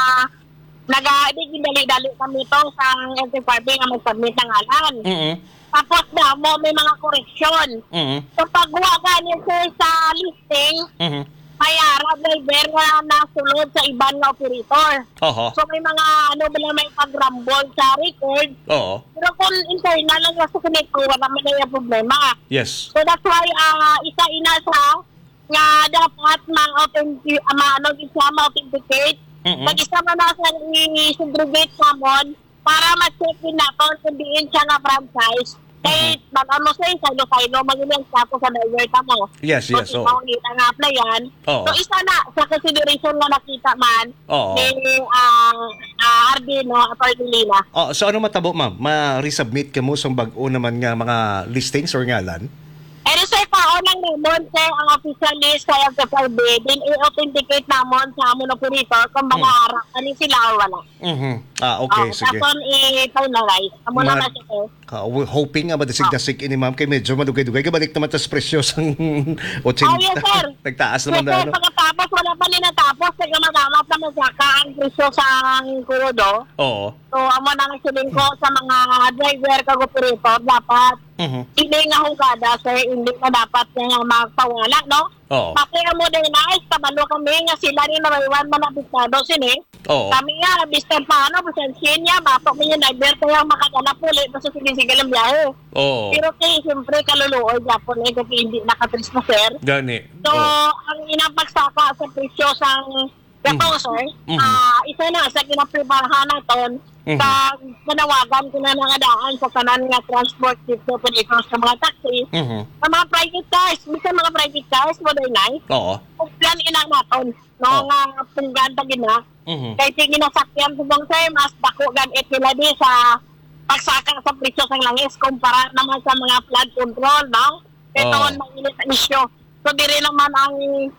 naga di dali-dali kami to sa L T F R B nga mag-submit ng ngalan. Mhm. Tapos na mo may mga koreksyon. Mhm. So pagwa ka ni sir sa listing, Mhm. may ara driver nga nasulod sa iban nga operator. Oho. So may mga ano ba may pag-rumble sa record. Oo. Pero kung internal lang sa connect ko, wala man na yung problema. Yes. So that's why uh, isa ina sa nga dapat ma-authentic, uh, ma-ano isa ma-authenticate. Mhm. Mag-isa man na sa i-segregate namon para ma-check din natin kung diin siya nga franchise. Kahit mag-ano sa silo-silo, mag-ilang tapos sa driver ta mo. Yes, yes. So, Oo. ikaw kita nga applyan. Oo. So, isa na sa consideration na nakita man Oo. ni uh, uh, Ardino at Ardilina. Oh, so ano matabo ma'am? Ma-resubmit ka mo sa bag-o naman nga mga listings or ngalan? And sir, paon lang namon sir ang official list sa L T F R B, din i-authenticate namon sa amon operator kung mga Hmm. harap ani sila o wala. Mhm. Ah, okay, Oh, sige. tapos i-finalize. Amo na Ma- na siya sir. Ka- we- hoping nga madasig-dasig ini ma'am kay medyo madugay-dugay. Kabalik naman tas presyo sang eighty. Oh, yes, sir. Nagtaas Sir, naman na sir, ano. pagkatapos, wala pa rin natapos. Nagamagamap naman siya ka ang presyo sa kurodo. Oo. So, amo na nga siling ko sa mga driver kag operator, dapat Mhm. hindi nga hugada, sir, hindi na dapat nga magpawala, no? Oo. Pakaya mo din na, kabalo kami nga sila rin narawan man abisado sini. Oo. Kami nga, bistan pa ano, bistan niya, batok mo yung driver, kaya makaganap ulit, basta sinisigal ang biyahe. Oo. Pero kaya, siyempre, kaluluoy, Japon, eh, kasi hindi nakatris na, sir. Gani. So, Oo. ang inapagsaka sa presyo sang gato, sir, Mhm. ah, isa na sa kinapreparahan natin Mhm. sa manawagan ko na nangadaan sa kanan nga transport dito operators sa mga taxi, Mhm. sa mga private cars, bisa mga private cars, modernize, Oo. kung plan ina natin, no, Oh. nga punggan ta gina, Mhm. kay tingin na sakyan sa bang sir, mas dako ganit nila di sa pagsaka sa presyo sang langis kumpara naman sa mga flood control, no? Ito Oh. ang mainit ang isyo. So, di rin naman ang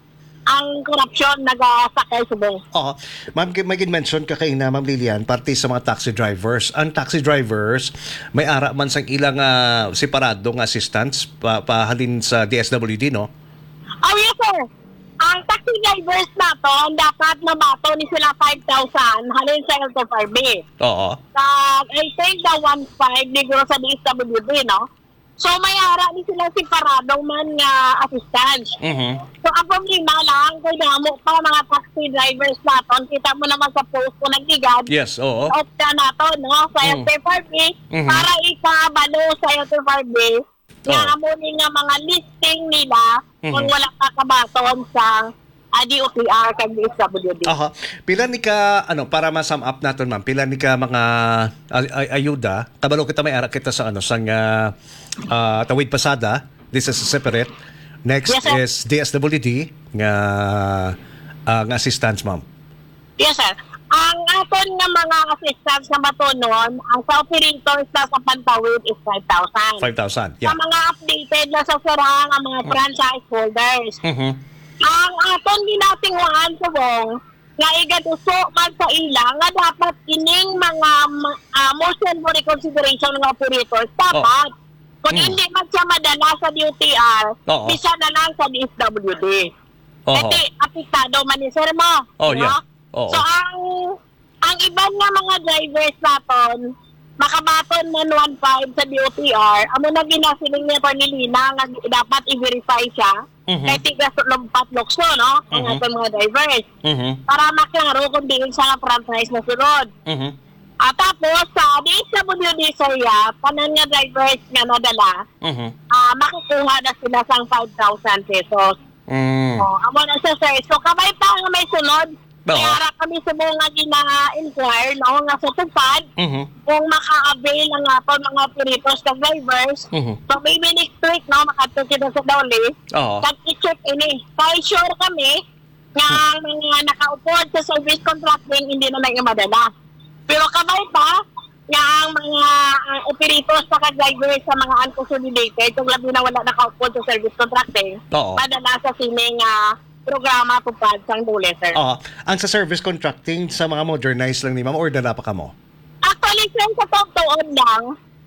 ang korupsyon nagasakay sa buong. Oo. Ma'am, may mention ka kayo na, Ma'am Lilian, parte sa mga taxi drivers. Ang taxi drivers, may ara man sang ilang uh, separadong assistance pa, pahalin sa D S W D, no? Oh, yes, sir. Ang taxi drivers na to, dapat mabato ni sila five thousand halin sa L T F R B. Oo. Sa, I think, the one point five liguro sa D S W D, no? So, may ara ni sila separado man nga assistance. Mhm. So, ang problema lang, kay damo pa mga taxi drivers naton, kita mo naman sa post ko nagigad, Yes, oo. opta nato, no, sa Mm. L T F R B, Mhm. para ikabalo sa L T F R B, nga Oh. amo ni nga mga listing nila, kung Mhm. wala kakabaton sa uh, D O T R kag D S W D. Aha. Pila ni ka, ano, para ma-sum up natin, ma'am, pila ni ka mga ay- ay- ayuda, kabalo kita may ara kita sa ano, sang uh, uh, Tawid Pasada, this is separate. Next Yes, sir. is D S W D, nga, uh, nga assistance, ma'am. Yes, sir. Ang aton nga mga assistants na matunon, ang sa operators na sa Pantawid is five thousand. five thousand, Sa yeah. mga updated na sa sarang ang mga franchise holders. Mhm. Ang aton ginatingwaan sa wong nga igaduso man sa ila nga dapat ining mga uh, motion for reconsideration ng operators dapat kung Mm. hindi man siya madala sa D O T R, Oo. bisa na lang sa D S W D. Oo. Kasi apektado man ni sir mo. Oh, no? yeah. Oo. So ang ang iban nga mga drivers naton makabaton man one point five sa D O T R, amo na ginasiling ni Cornelina nga dapat i-verify siya. Mhm. Kay tigas lompat lokso, no? Ang Mhm. aton mga drivers. Mhm. Para maklaro kung diin siya nga franchise na sunod. Mhm. At tapos, sa D S W D Soya, panan nga drivers nga nadala, Mhm. ah makukuha na sila sang five thousand pesos. Mm. Oh, amo na siya, sir. So, kamay pa nga may sunod Oo. Kaya kami sa mga gina-inquire, no, nga sa tupad, Mhm. kung maka-avail ang ato mga operators ng drivers, Mhm. so maybe next week, no, makatuloy kita sa Dole, Oo. kag i-check ini. Kaya sure kami nga mga naka-upod sa service contracting hindi na lang madala. Pero kamay pa, nga ang mga uh, operators sa drivers sa mga unconsolidated, kung labi na wala naka-upod sa service contracting, Oo. madala sa sining uh, programa tupad sang Dole, sir. Oo. Ang sa service contracting sa mga modernized lang ni ma'am or dala pa ka mo? Actually, sir, sa totoo lang,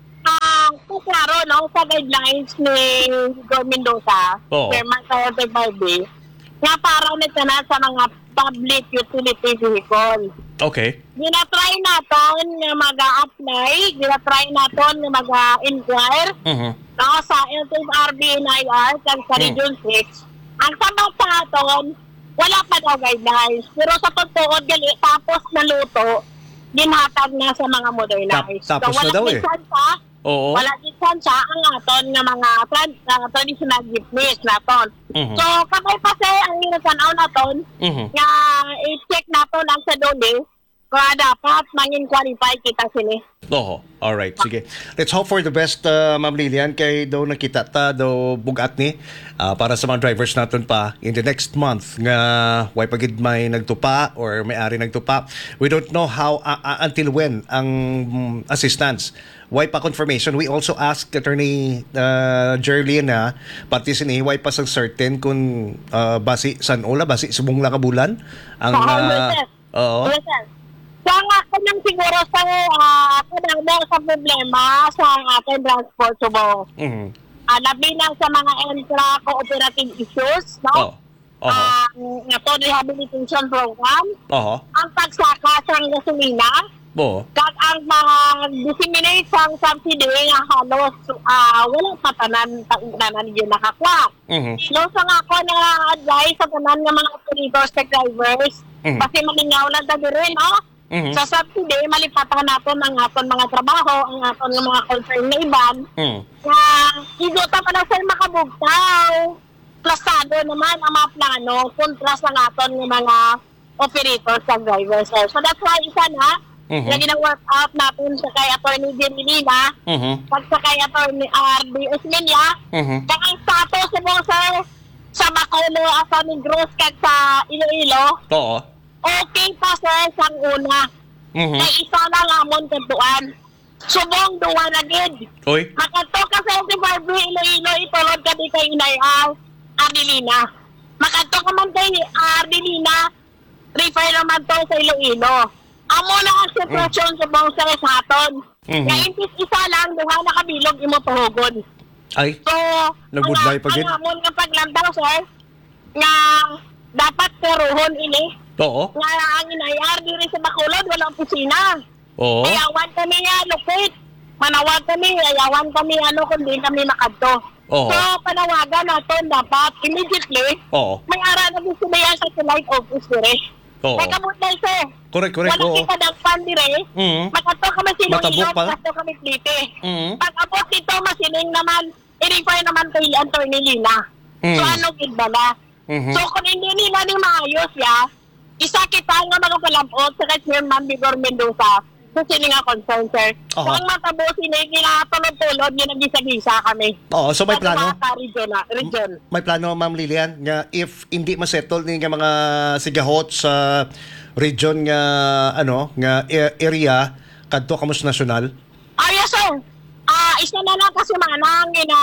ah, uh, klaro, no, sa guidelines ni Igor Mendoza, Oo. Chairman sa F I B, nga parang nito na sa mga public utility vehicle. Okay. Ginatry naton nga mag-apply, ginatry naton nga mag-inquire, Mhm. no, sa L T R B N I R, kag sa Mm. Region six. Ang sabat sa aton, wala pa daw guidelines. Pero sa totoo, gali, tapos naluto, ginhatag na sa mga modernized. Tap- tapos so, na daw eh. distansya, Oo. wala distansya ang aton nga mga trad- uh, traditional jeepneys naton. Mhm. So, kamay pa sa ang inasanaw naton, Mhm. nga i-check naton ang sa Dole, kaya dapat mangin qualify kita sini. Oo. Alright, sige. Let's hope for the best, uh, Ma'am Lilian. Kay daw nakita ta, daw bugat ni uh, para sa mga drivers natin pa in the next month nga way pagid may nagtupa or may-ari nagtupa. We don't know how, uh, uh, until when ang mm, assistance. Why pa confirmation? We also asked Attorney uh, Jerlina, pati sini, why pa sa certain kung uh, basi san ola, basi subong lang kabulan? Ang, Oo, uh, yes, sir. oo. Yes, sir. So, ang ako nang siguro sa uh, kanang sa problema sa ating transport subo. Mhm. Uh, labi na sa mga intra-cooperative issues, no? Oo. Oho. Ang uh, rehabilitation program, Oho. ang pagsaka sa gasolina, Bo. kag ang mag-disseminate sa subsidy nga halos uh, walang patanan tanan yun nakakuha. Mhm. No, sa nga ako na advice sa tanan nga mga operators sa drivers, Mhm. kasi malingaw lang tabi rin, no? Mhm. Sa subsidy, malipatan natin ang aton mga trabaho, ang aton nga mga concern na iban, Mhm. nga iguta pa na sir makabugtaw. Plasado naman ang mga plano kontra sa aton nga mga operators sa drivers. Sir. So that's why isa na, Mhm. na gina-work out natin sa kay Atty. Dirlina, Mhm. pag sa kay Atty. R D Osmeña, Mhm. kag ang status mo sir sa Bacolod, sa Negros, kag sa Iloilo, Oo. okay pa sir sang una. Mhm. Kay isa na lamon kantuan. Subong duwa na gid. Oy. Makato ka sa L T R B Iloilo, itulod ka di kay Inay Ardelina. Makato ka man kay Ardelina, refer naman to sa Iloilo. Amo na ang sitwasyon sa buong sa aton. Mhm. Nga impis isa lang, duha na kabilog imo tuhugon. Ay. So, Nagbudlay pa gid. ang amon nga paglantaw sir, nga dapat turuhon ini. Oo. Nga ang inayar diri sa Bacolod, walang opisina. Oo. Ayawan kami nga lupit. Manawag kami, ayawan kami ano kung di kami makadto. Oo. So, panawagan natin dapat immediately, Oo. may ara na gusto na yan sa satellite office dire. Oo. Kaya kabut na sir. Correct, correct. Wala Oo. kita dagpan dire. Mhm. Makadto kami Matabok sinuilo, pa? makadto kami plite. Mhm. Pag abot dito, masining naman, i-refer naman kay Atty. Lina. So, Mhm. ano gidbala? Mhm. So, kung hindi nila ni maayos ya, isa kita nga mga palabot sa kay Chairman Igor Mendoza sa sini nga concern, sir. So, Aha. ang matabo sini, kinatulog-tulog, yun nag-isa-gisa kami. Oo, so may Sa plano? mga region, na- region. May plano, Ma'am Lilian, nga if hindi masettle ni nga mga sigahot sa region nga ano nga a- area kadto kamos nasyonal. Ah, yes, sir. Ah, isa na lang kasi manang gina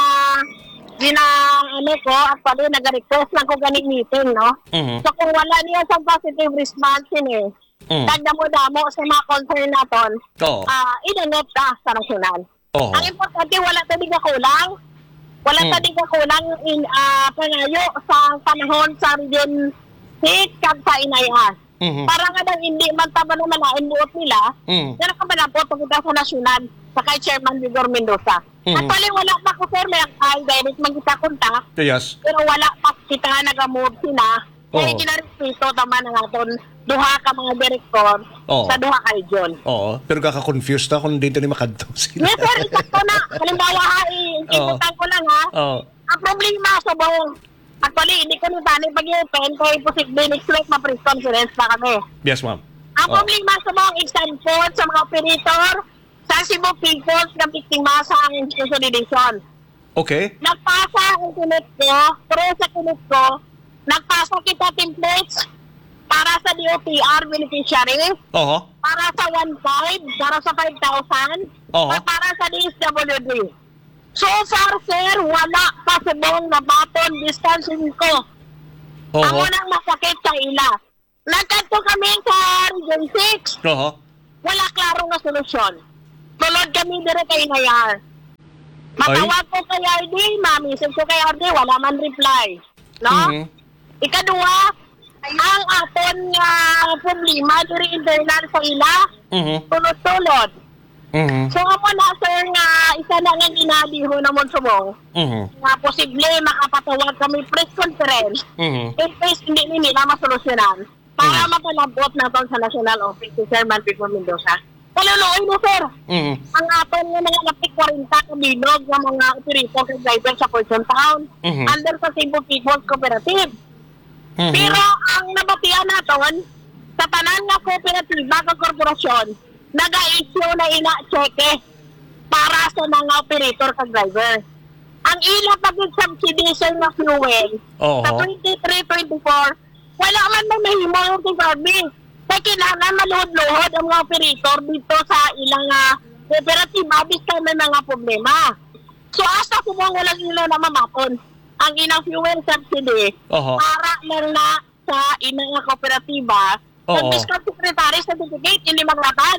gina ano ko, actually nag-request lang ko ganing meeting, no? Mhm. So kung wala niya sa positive response ini, Mhm. dagdamo-damo sa mga concern naton, Oo. ah, idangot ka sa nasyonal. Oo. Ang importante, wala tadi ka kulang. Wala Mm. tadi ka kulang in ah, pangayo sa panahon sa region six kag sa Inayas. Mhm. Para nga daw hindi man taba na malain buot nila, Mhm. yan ang kamalapot pagkita sa nasyonal sa kay Chairman Igor Mendoza. Mhm. Actually, wala pa ko sir, may ay direct magkita kontak, Yes. pero wala pa kita nag-move sila. Kaya Oo. ginarespeto tama na naton duha ka mga direktor Oo. sa duha ka region. Oo, pero kaka-confused na kung dito ni makadto sila. Yes sir, isakto na. Halimbawa ha, i- Oo. ibutan ko lang ha. Oo. Ang problema sa buong Actually, hindi ko nitani pag-i-open kaya posible next week ma-press conference pa kami. Yes, ma'am. Ang Oh. problema sa mga example sa mga operator sa Cebu Peoples na biktima sa consolidation. Okay. Nagpasa ang kunit ko, pero sa kunit ko, nagpasa kita templates para sa D O T R beneficiary, Oho. para sa one five, para sa five thousand, Oo. at para sa D S W D. So far, sir, wala pa sa buong nabaton distancing ko. Oho. Ako nang masakit sa ila. Nagkanto kami sa Region six. Oho. Wala klarong na solusyon. Tulad kami dire kay Nayar. Matawag ko kay R D, mami, ko kay R D, wala man reply. No? Mhm. Ikaduha, ang aton nga problema diri internal sa ila, Mhm. tulod-tulod. Mhm. So ako na, sir, nga isa na nga ginadiho namon sumong, Mhm. nga posible makapatawag kami press conference Mhm. in case hindi ni nila masolusyonan para mapalabot na to sa National Office si Sir Manpico Mendoza. Paluloy mo, sir. Mhm. Ang aton nga mga lapik forty kabilog ng mga operator sa driver sa Fortune Town Mhm. under sa Cebu People's Cooperative. Mhm. Pero ang nabatian naton sa tanan nga kooperatiba ka korporasyon, naga-issue na ina-cheque para sa mga operator ka driver. Ang ila pagig subsidy sa nga fuel Oho. sa twenty-three twenty-four, wala man may mahimo yung tigabi. Kaya kailangan maluhod-luhod ang mga operator dito sa ilang uh, kooperatiba bisan may mga problema. So hasta kung wala nila na mamapon ang inang fuel subsidy Oho. para lang na sa inang nga kooperatiba. Oo. Kung fiscal secretary certificate, hindi maglatag.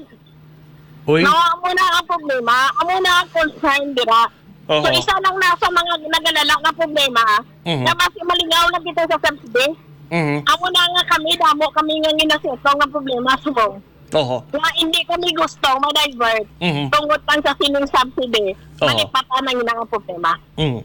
Uy. No, amo na ang problema, amo na ang concern dira. Oo. So isa lang na sa mga nagalala nga problema, Mhm. na mas malingaw na kita sa subsidy. Mhm. Amo na nga kami, damo kami nga ginaseto nga problema subong. Oho. Nga hindi kami gusto ma-divert Mhm. tungkol lang sa sining subsidy, Oo. malipatan na yun ang problema. Mm.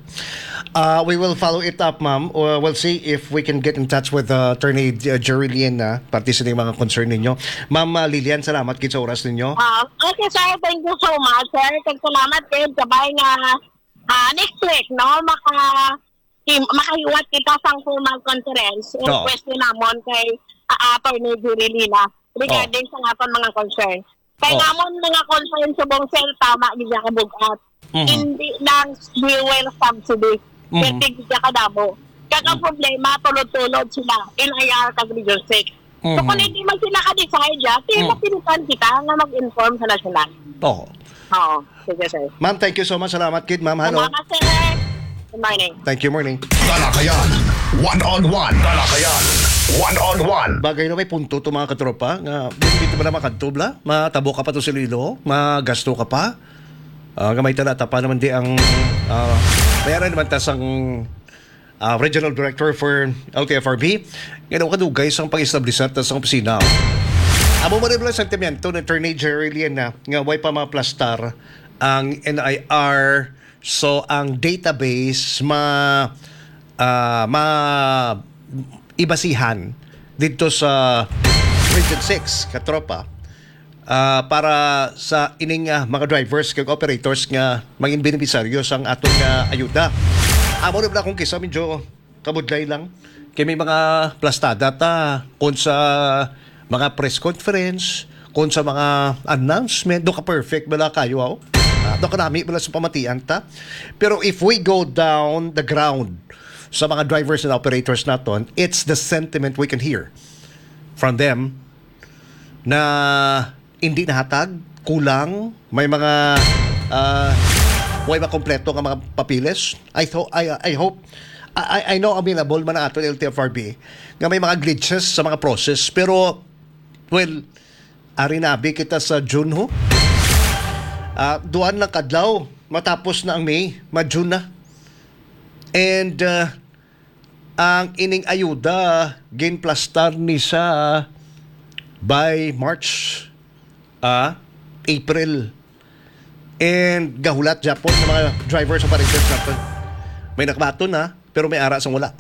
Uh, we will follow it up, ma'am. Uh, we'll see if we can get in touch with uh, Attorney uh, Jerry Lien na pati sa mga concern ninyo. Ma'am uh, Lilian, salamat kit sa oras ninyo. Ah, okay, sir. Thank you so much, sir. Salamat din. Sabay nga ah, next week, no? Maka, kim, makahiwat kita sa formal conference. Oo. Request din namon kay uh, Attorney Julie Lina regarding sa nga mga concern. Kaya Oo. namon mga concern sa buong sel, tama, gidya ka bugat. Mhm. Hindi lang fuel subsidy. Mhm. Kasi gidya ka dabo. Kaya problema, tulod-tulod sila in I R kag Region six. So Mhm. kung hindi man sila ka-decide ya, di Mhm. mapinitan kita nga mag-inform sa nasyonal. Oo. Oo, sige sir. Ma'am, thank you so much. Salamat kid, ma'am. Hello. Salamat sir. Good morning. Thank you, morning. Talakayan. One-on-one. Talakayan. One-on-one. Bagay na may punto to mga katropa nga dito ba na makadtubla? Matabo ka pa to sa lilo? Magasto ka pa? Uh, gamay talata pa naman di ang uh, mayroon naman tas ang uh, Regional Director for L T F R B. Yan ang kadugay sa pang-establishment tas ang opisina. Amo mo rin lang sentimento ng Attorney Jerry Lien na nga way pa maplastar ang N I R, so ang database ma uh, ma ibasihan dito sa Region six katropa uh, para sa ining uh, mga drivers kag operators nga maging benepisaryo sang atong uh, ayuda. Amo rin lang kung kisa medyo kabudlay lang kay may mga plastada ta kung sa mga press conference, kung sa mga announcement, do ka perfect bala kayo aw. Uh, do ka nami bala sa pamatian ta. Pero if we go down the ground sa mga drivers and operators naton, it's the sentiment we can hear from them na hindi nahatag, kulang, may mga uh, way makompleto nga mga papiles. I, th- I, I hope I, I know available man na ato L T F R B nga may mga glitches sa mga process, pero well, ari nabi kita sa June ho. Uh, duwan lang kadlaw, matapos na ang May, ma-June na. And uh, ang ining ayuda ginplastar ni sa by March, ah, April. And gahulat Japon ng mga drivers sa operators natin. May nakabato na, pero may ara sang wala.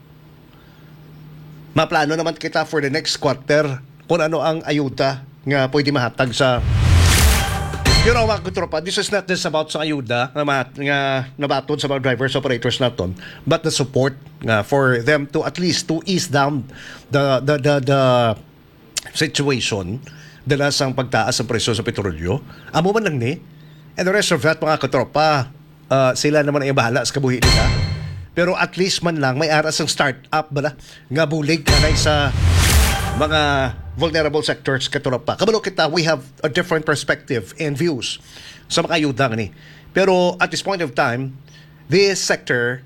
Maplano naman kita for the next quarter kung ano ang ayuda nga pwede mahatag sa You know, mga katropa, this is not just about sa ayuda nga, ma- nga nabatod sa mga drivers, operators naton, but the support nga for them to at least to ease down the the the, the situation dala sang pagtaas ng presyo sa petrolyo. Amo man lang ni. And the rest of that, mga katropa, uh, sila naman ay bahala sa kabuhi nila. Pero at least man lang may aras ang start-up bala nga bulig kanay sa mga vulnerable sectors katropa. Kabalo kita, we have a different perspective and views sa mga ayuda ni. Pero at this point of time, this sector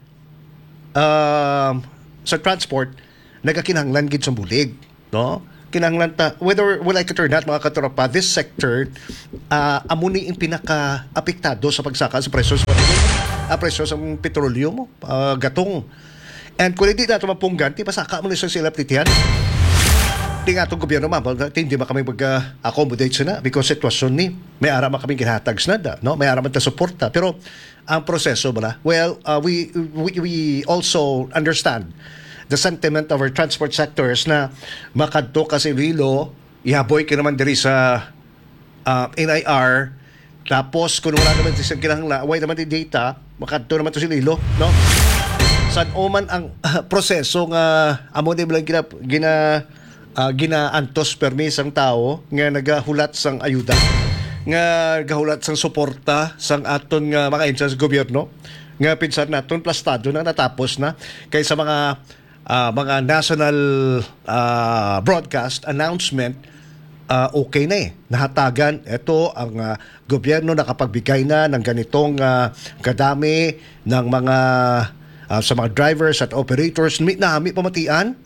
um, sa transport nagakinahanglan gid sa bulig, no? Kinahanglan ta whether will I or not, mga katropa, this sector uh, amo ni ang pinaka apektado sa pagsaka sa presyo sa uh, presyo sa petrolyo mo, uh, gatong. And kung hindi nato mapunggan, ti pasaka mo ni sa sila titihan. Di nga itong gobyerno, ma'am, hindi ba kami mag-accommodate na because sitwasyon ni may ara man kaming ginatags na da, no? May ara man ta suporta. Pero ang proseso bala, well, uh, we, we we also understand the sentiment of our transport sectors na makadto kasi Rilo, ihaboy ka naman diri sa uh, N I R, tapos kung wala naman sa kinahanglan, away naman di data, makadto naman to si Rilo, no? San oman ang uh, proseso nga amo di bilang gina, gina Uh, ginaantos permis ang tao nga nagahulat sang ayuda, nga nagahulat sang suporta sang aton nga mga insas gobyerno nga pinsan naton plastado na natapos na kaysa mga uh, mga national uh, broadcast announcement. Uh, okay na eh, nahatagan ito ang uh, gobyerno nakapagbigay na ng ganitong uh, kadami ng mga uh, sa mga drivers at operators. May nahami pamatian.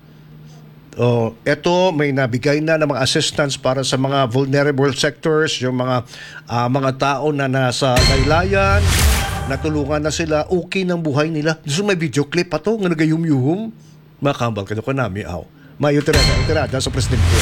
Oh, ito may nabigay na ng mga assistance para sa mga vulnerable sectors, yung mga uh, mga tao na nasa laylayan, natulungan na sila, okay ng buhay nila. So may video clip pa to nga nagayum-yuhum. Makambal ka doon nami aw. May utirada sa presidente.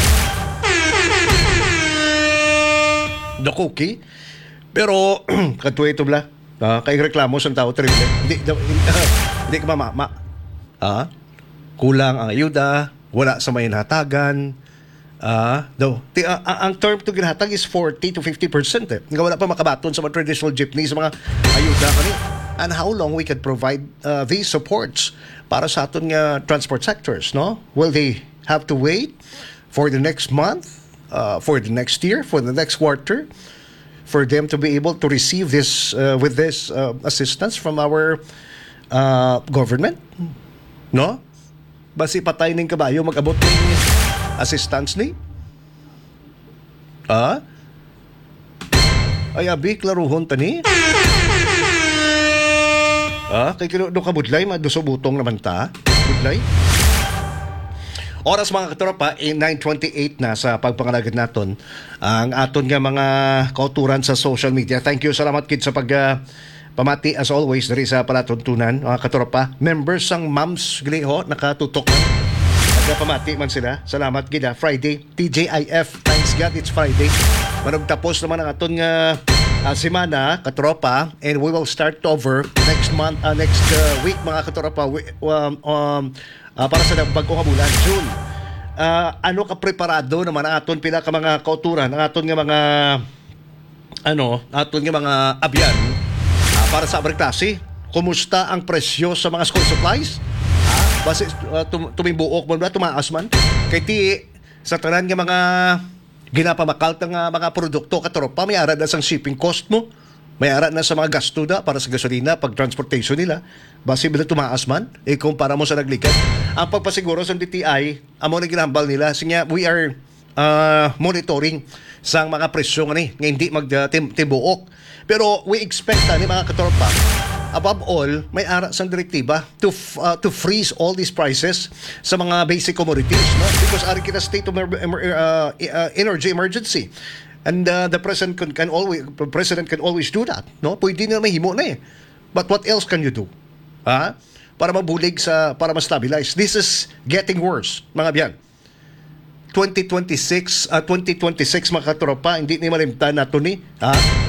Dok okay. Pero katuwa ito bla. Uh, kay reklamo sa tao terrible. Hindi hindi ka mama. Ah, kulang ang ayuda. Wala sa may nahatagan. Uh, daw, ti, uh, uh, ang term to ginhatag is forty to fifty percent. Eh. Nga wala pa makabaton sa mga traditional jeepney, sa mga ayuda kani. And how long we could provide uh, these supports para sa aton nga transport sectors, no? Will they have to wait for the next month, uh, for the next year, for the next quarter, for them to be able to receive this uh, with this uh, assistance from our uh, government? No? Basi patay ning kabayo mag-abot ng assistance ni? Ah? Ay abi, klaruhon tani? Ah, kay kilo do ka budlay, maduso butong naman ta. Budlay. Oras mga katropa, eh, nine twenty-eight na sa pagpangalagad naton ang aton nga mga kauturan sa social media. Thank you, salamat kid sa pag uh, pamati as always dari sa palatuntunan, mga katropa. Members sang Moms Gliho nakatutok. Nagpamati man sila. Salamat gid. Friday, T J I F. Thanks God it's Friday. Manong tapos naman ang aton nga uh, semana, katropa, and we will start over next month, uh, next uh, week mga katropa. We, um, um, uh, para sa bagong bulan, June. Uh, ano ka preparado naman ang aton pila ka mga kauturan, ang aton nga mga ano, aton nga mga abyan. Para sa abang klase, kumusta ang presyo sa mga school supplies? Ah, base uh, tum- tumibuok mo ba, tumaas man? Kay ti, sa tanan nga mga ginapamakal nga mga produkto, katropa, may ara na sa shipping cost mo, may ara na sa mga gasto na para sa gasolina, pag transportation nila, base bila tumaas man, eh kumpara mo sa naglikat. Ang pagpasiguro sa D T I, amo na ginambal nila, sinya, we are uh, monitoring sa mga presyo nga ni, nga hindi magtibuok. Pero we expect uh, ni mga katropa, above all, may ara sang direktiba to f- uh, to freeze all these prices sa mga basic commodities, no? Because ari kita state of emer- emer- uh, uh, energy emergency. And uh, the president can, can always president can always do that, no? Pwede na mahimo na eh. But what else can you do? Ha? Para mabulig sa para ma-stabilize. This is getting worse, mga biyan. twenty twenty-six uh, twenty twenty-six mga katropa, hindi ni malimtan nato ni, ha?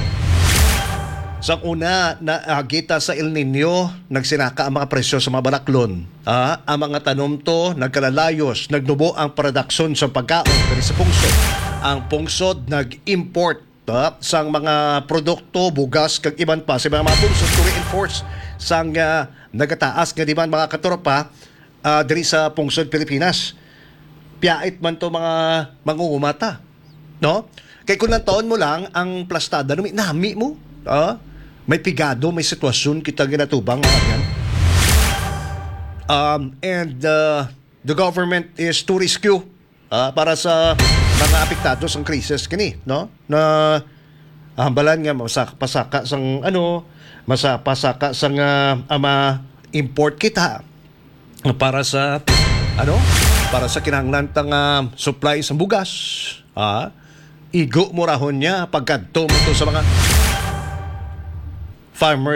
Sa una, na agita sa El Nino, nagsinaka ang mga presyo sa mga balaklon. Ah, ang mga tanom to, nagkalalayos, nagnubo ang produksyon sa pagkaon dari sa pungsod. Ang pungsod nag-import ta, sang mga produkto, bugas, kag iban pa sa mga pulsos to reinforce sang uh, nagataas nga di ba mga katropa uh, diri sa pungsod Pilipinas. Piyait man to mga mangungumata, no? Kay kung nantaon mo lang ang plastada, nami, nami mo, ah, may pigado, may sitwasyon kita ginatubang mga yan. Um, and uh, the government is to rescue uh, para sa mga apektado sa krisis kini, no? Na hambalan nga masaka-pasaka sang ano, masapasaka sang uh, ama import kita para sa ano? Para sa kinahanglan tang uh, supply sa bugas. Ah, igo mo rahon niya pagkadto mo to sa mga farmer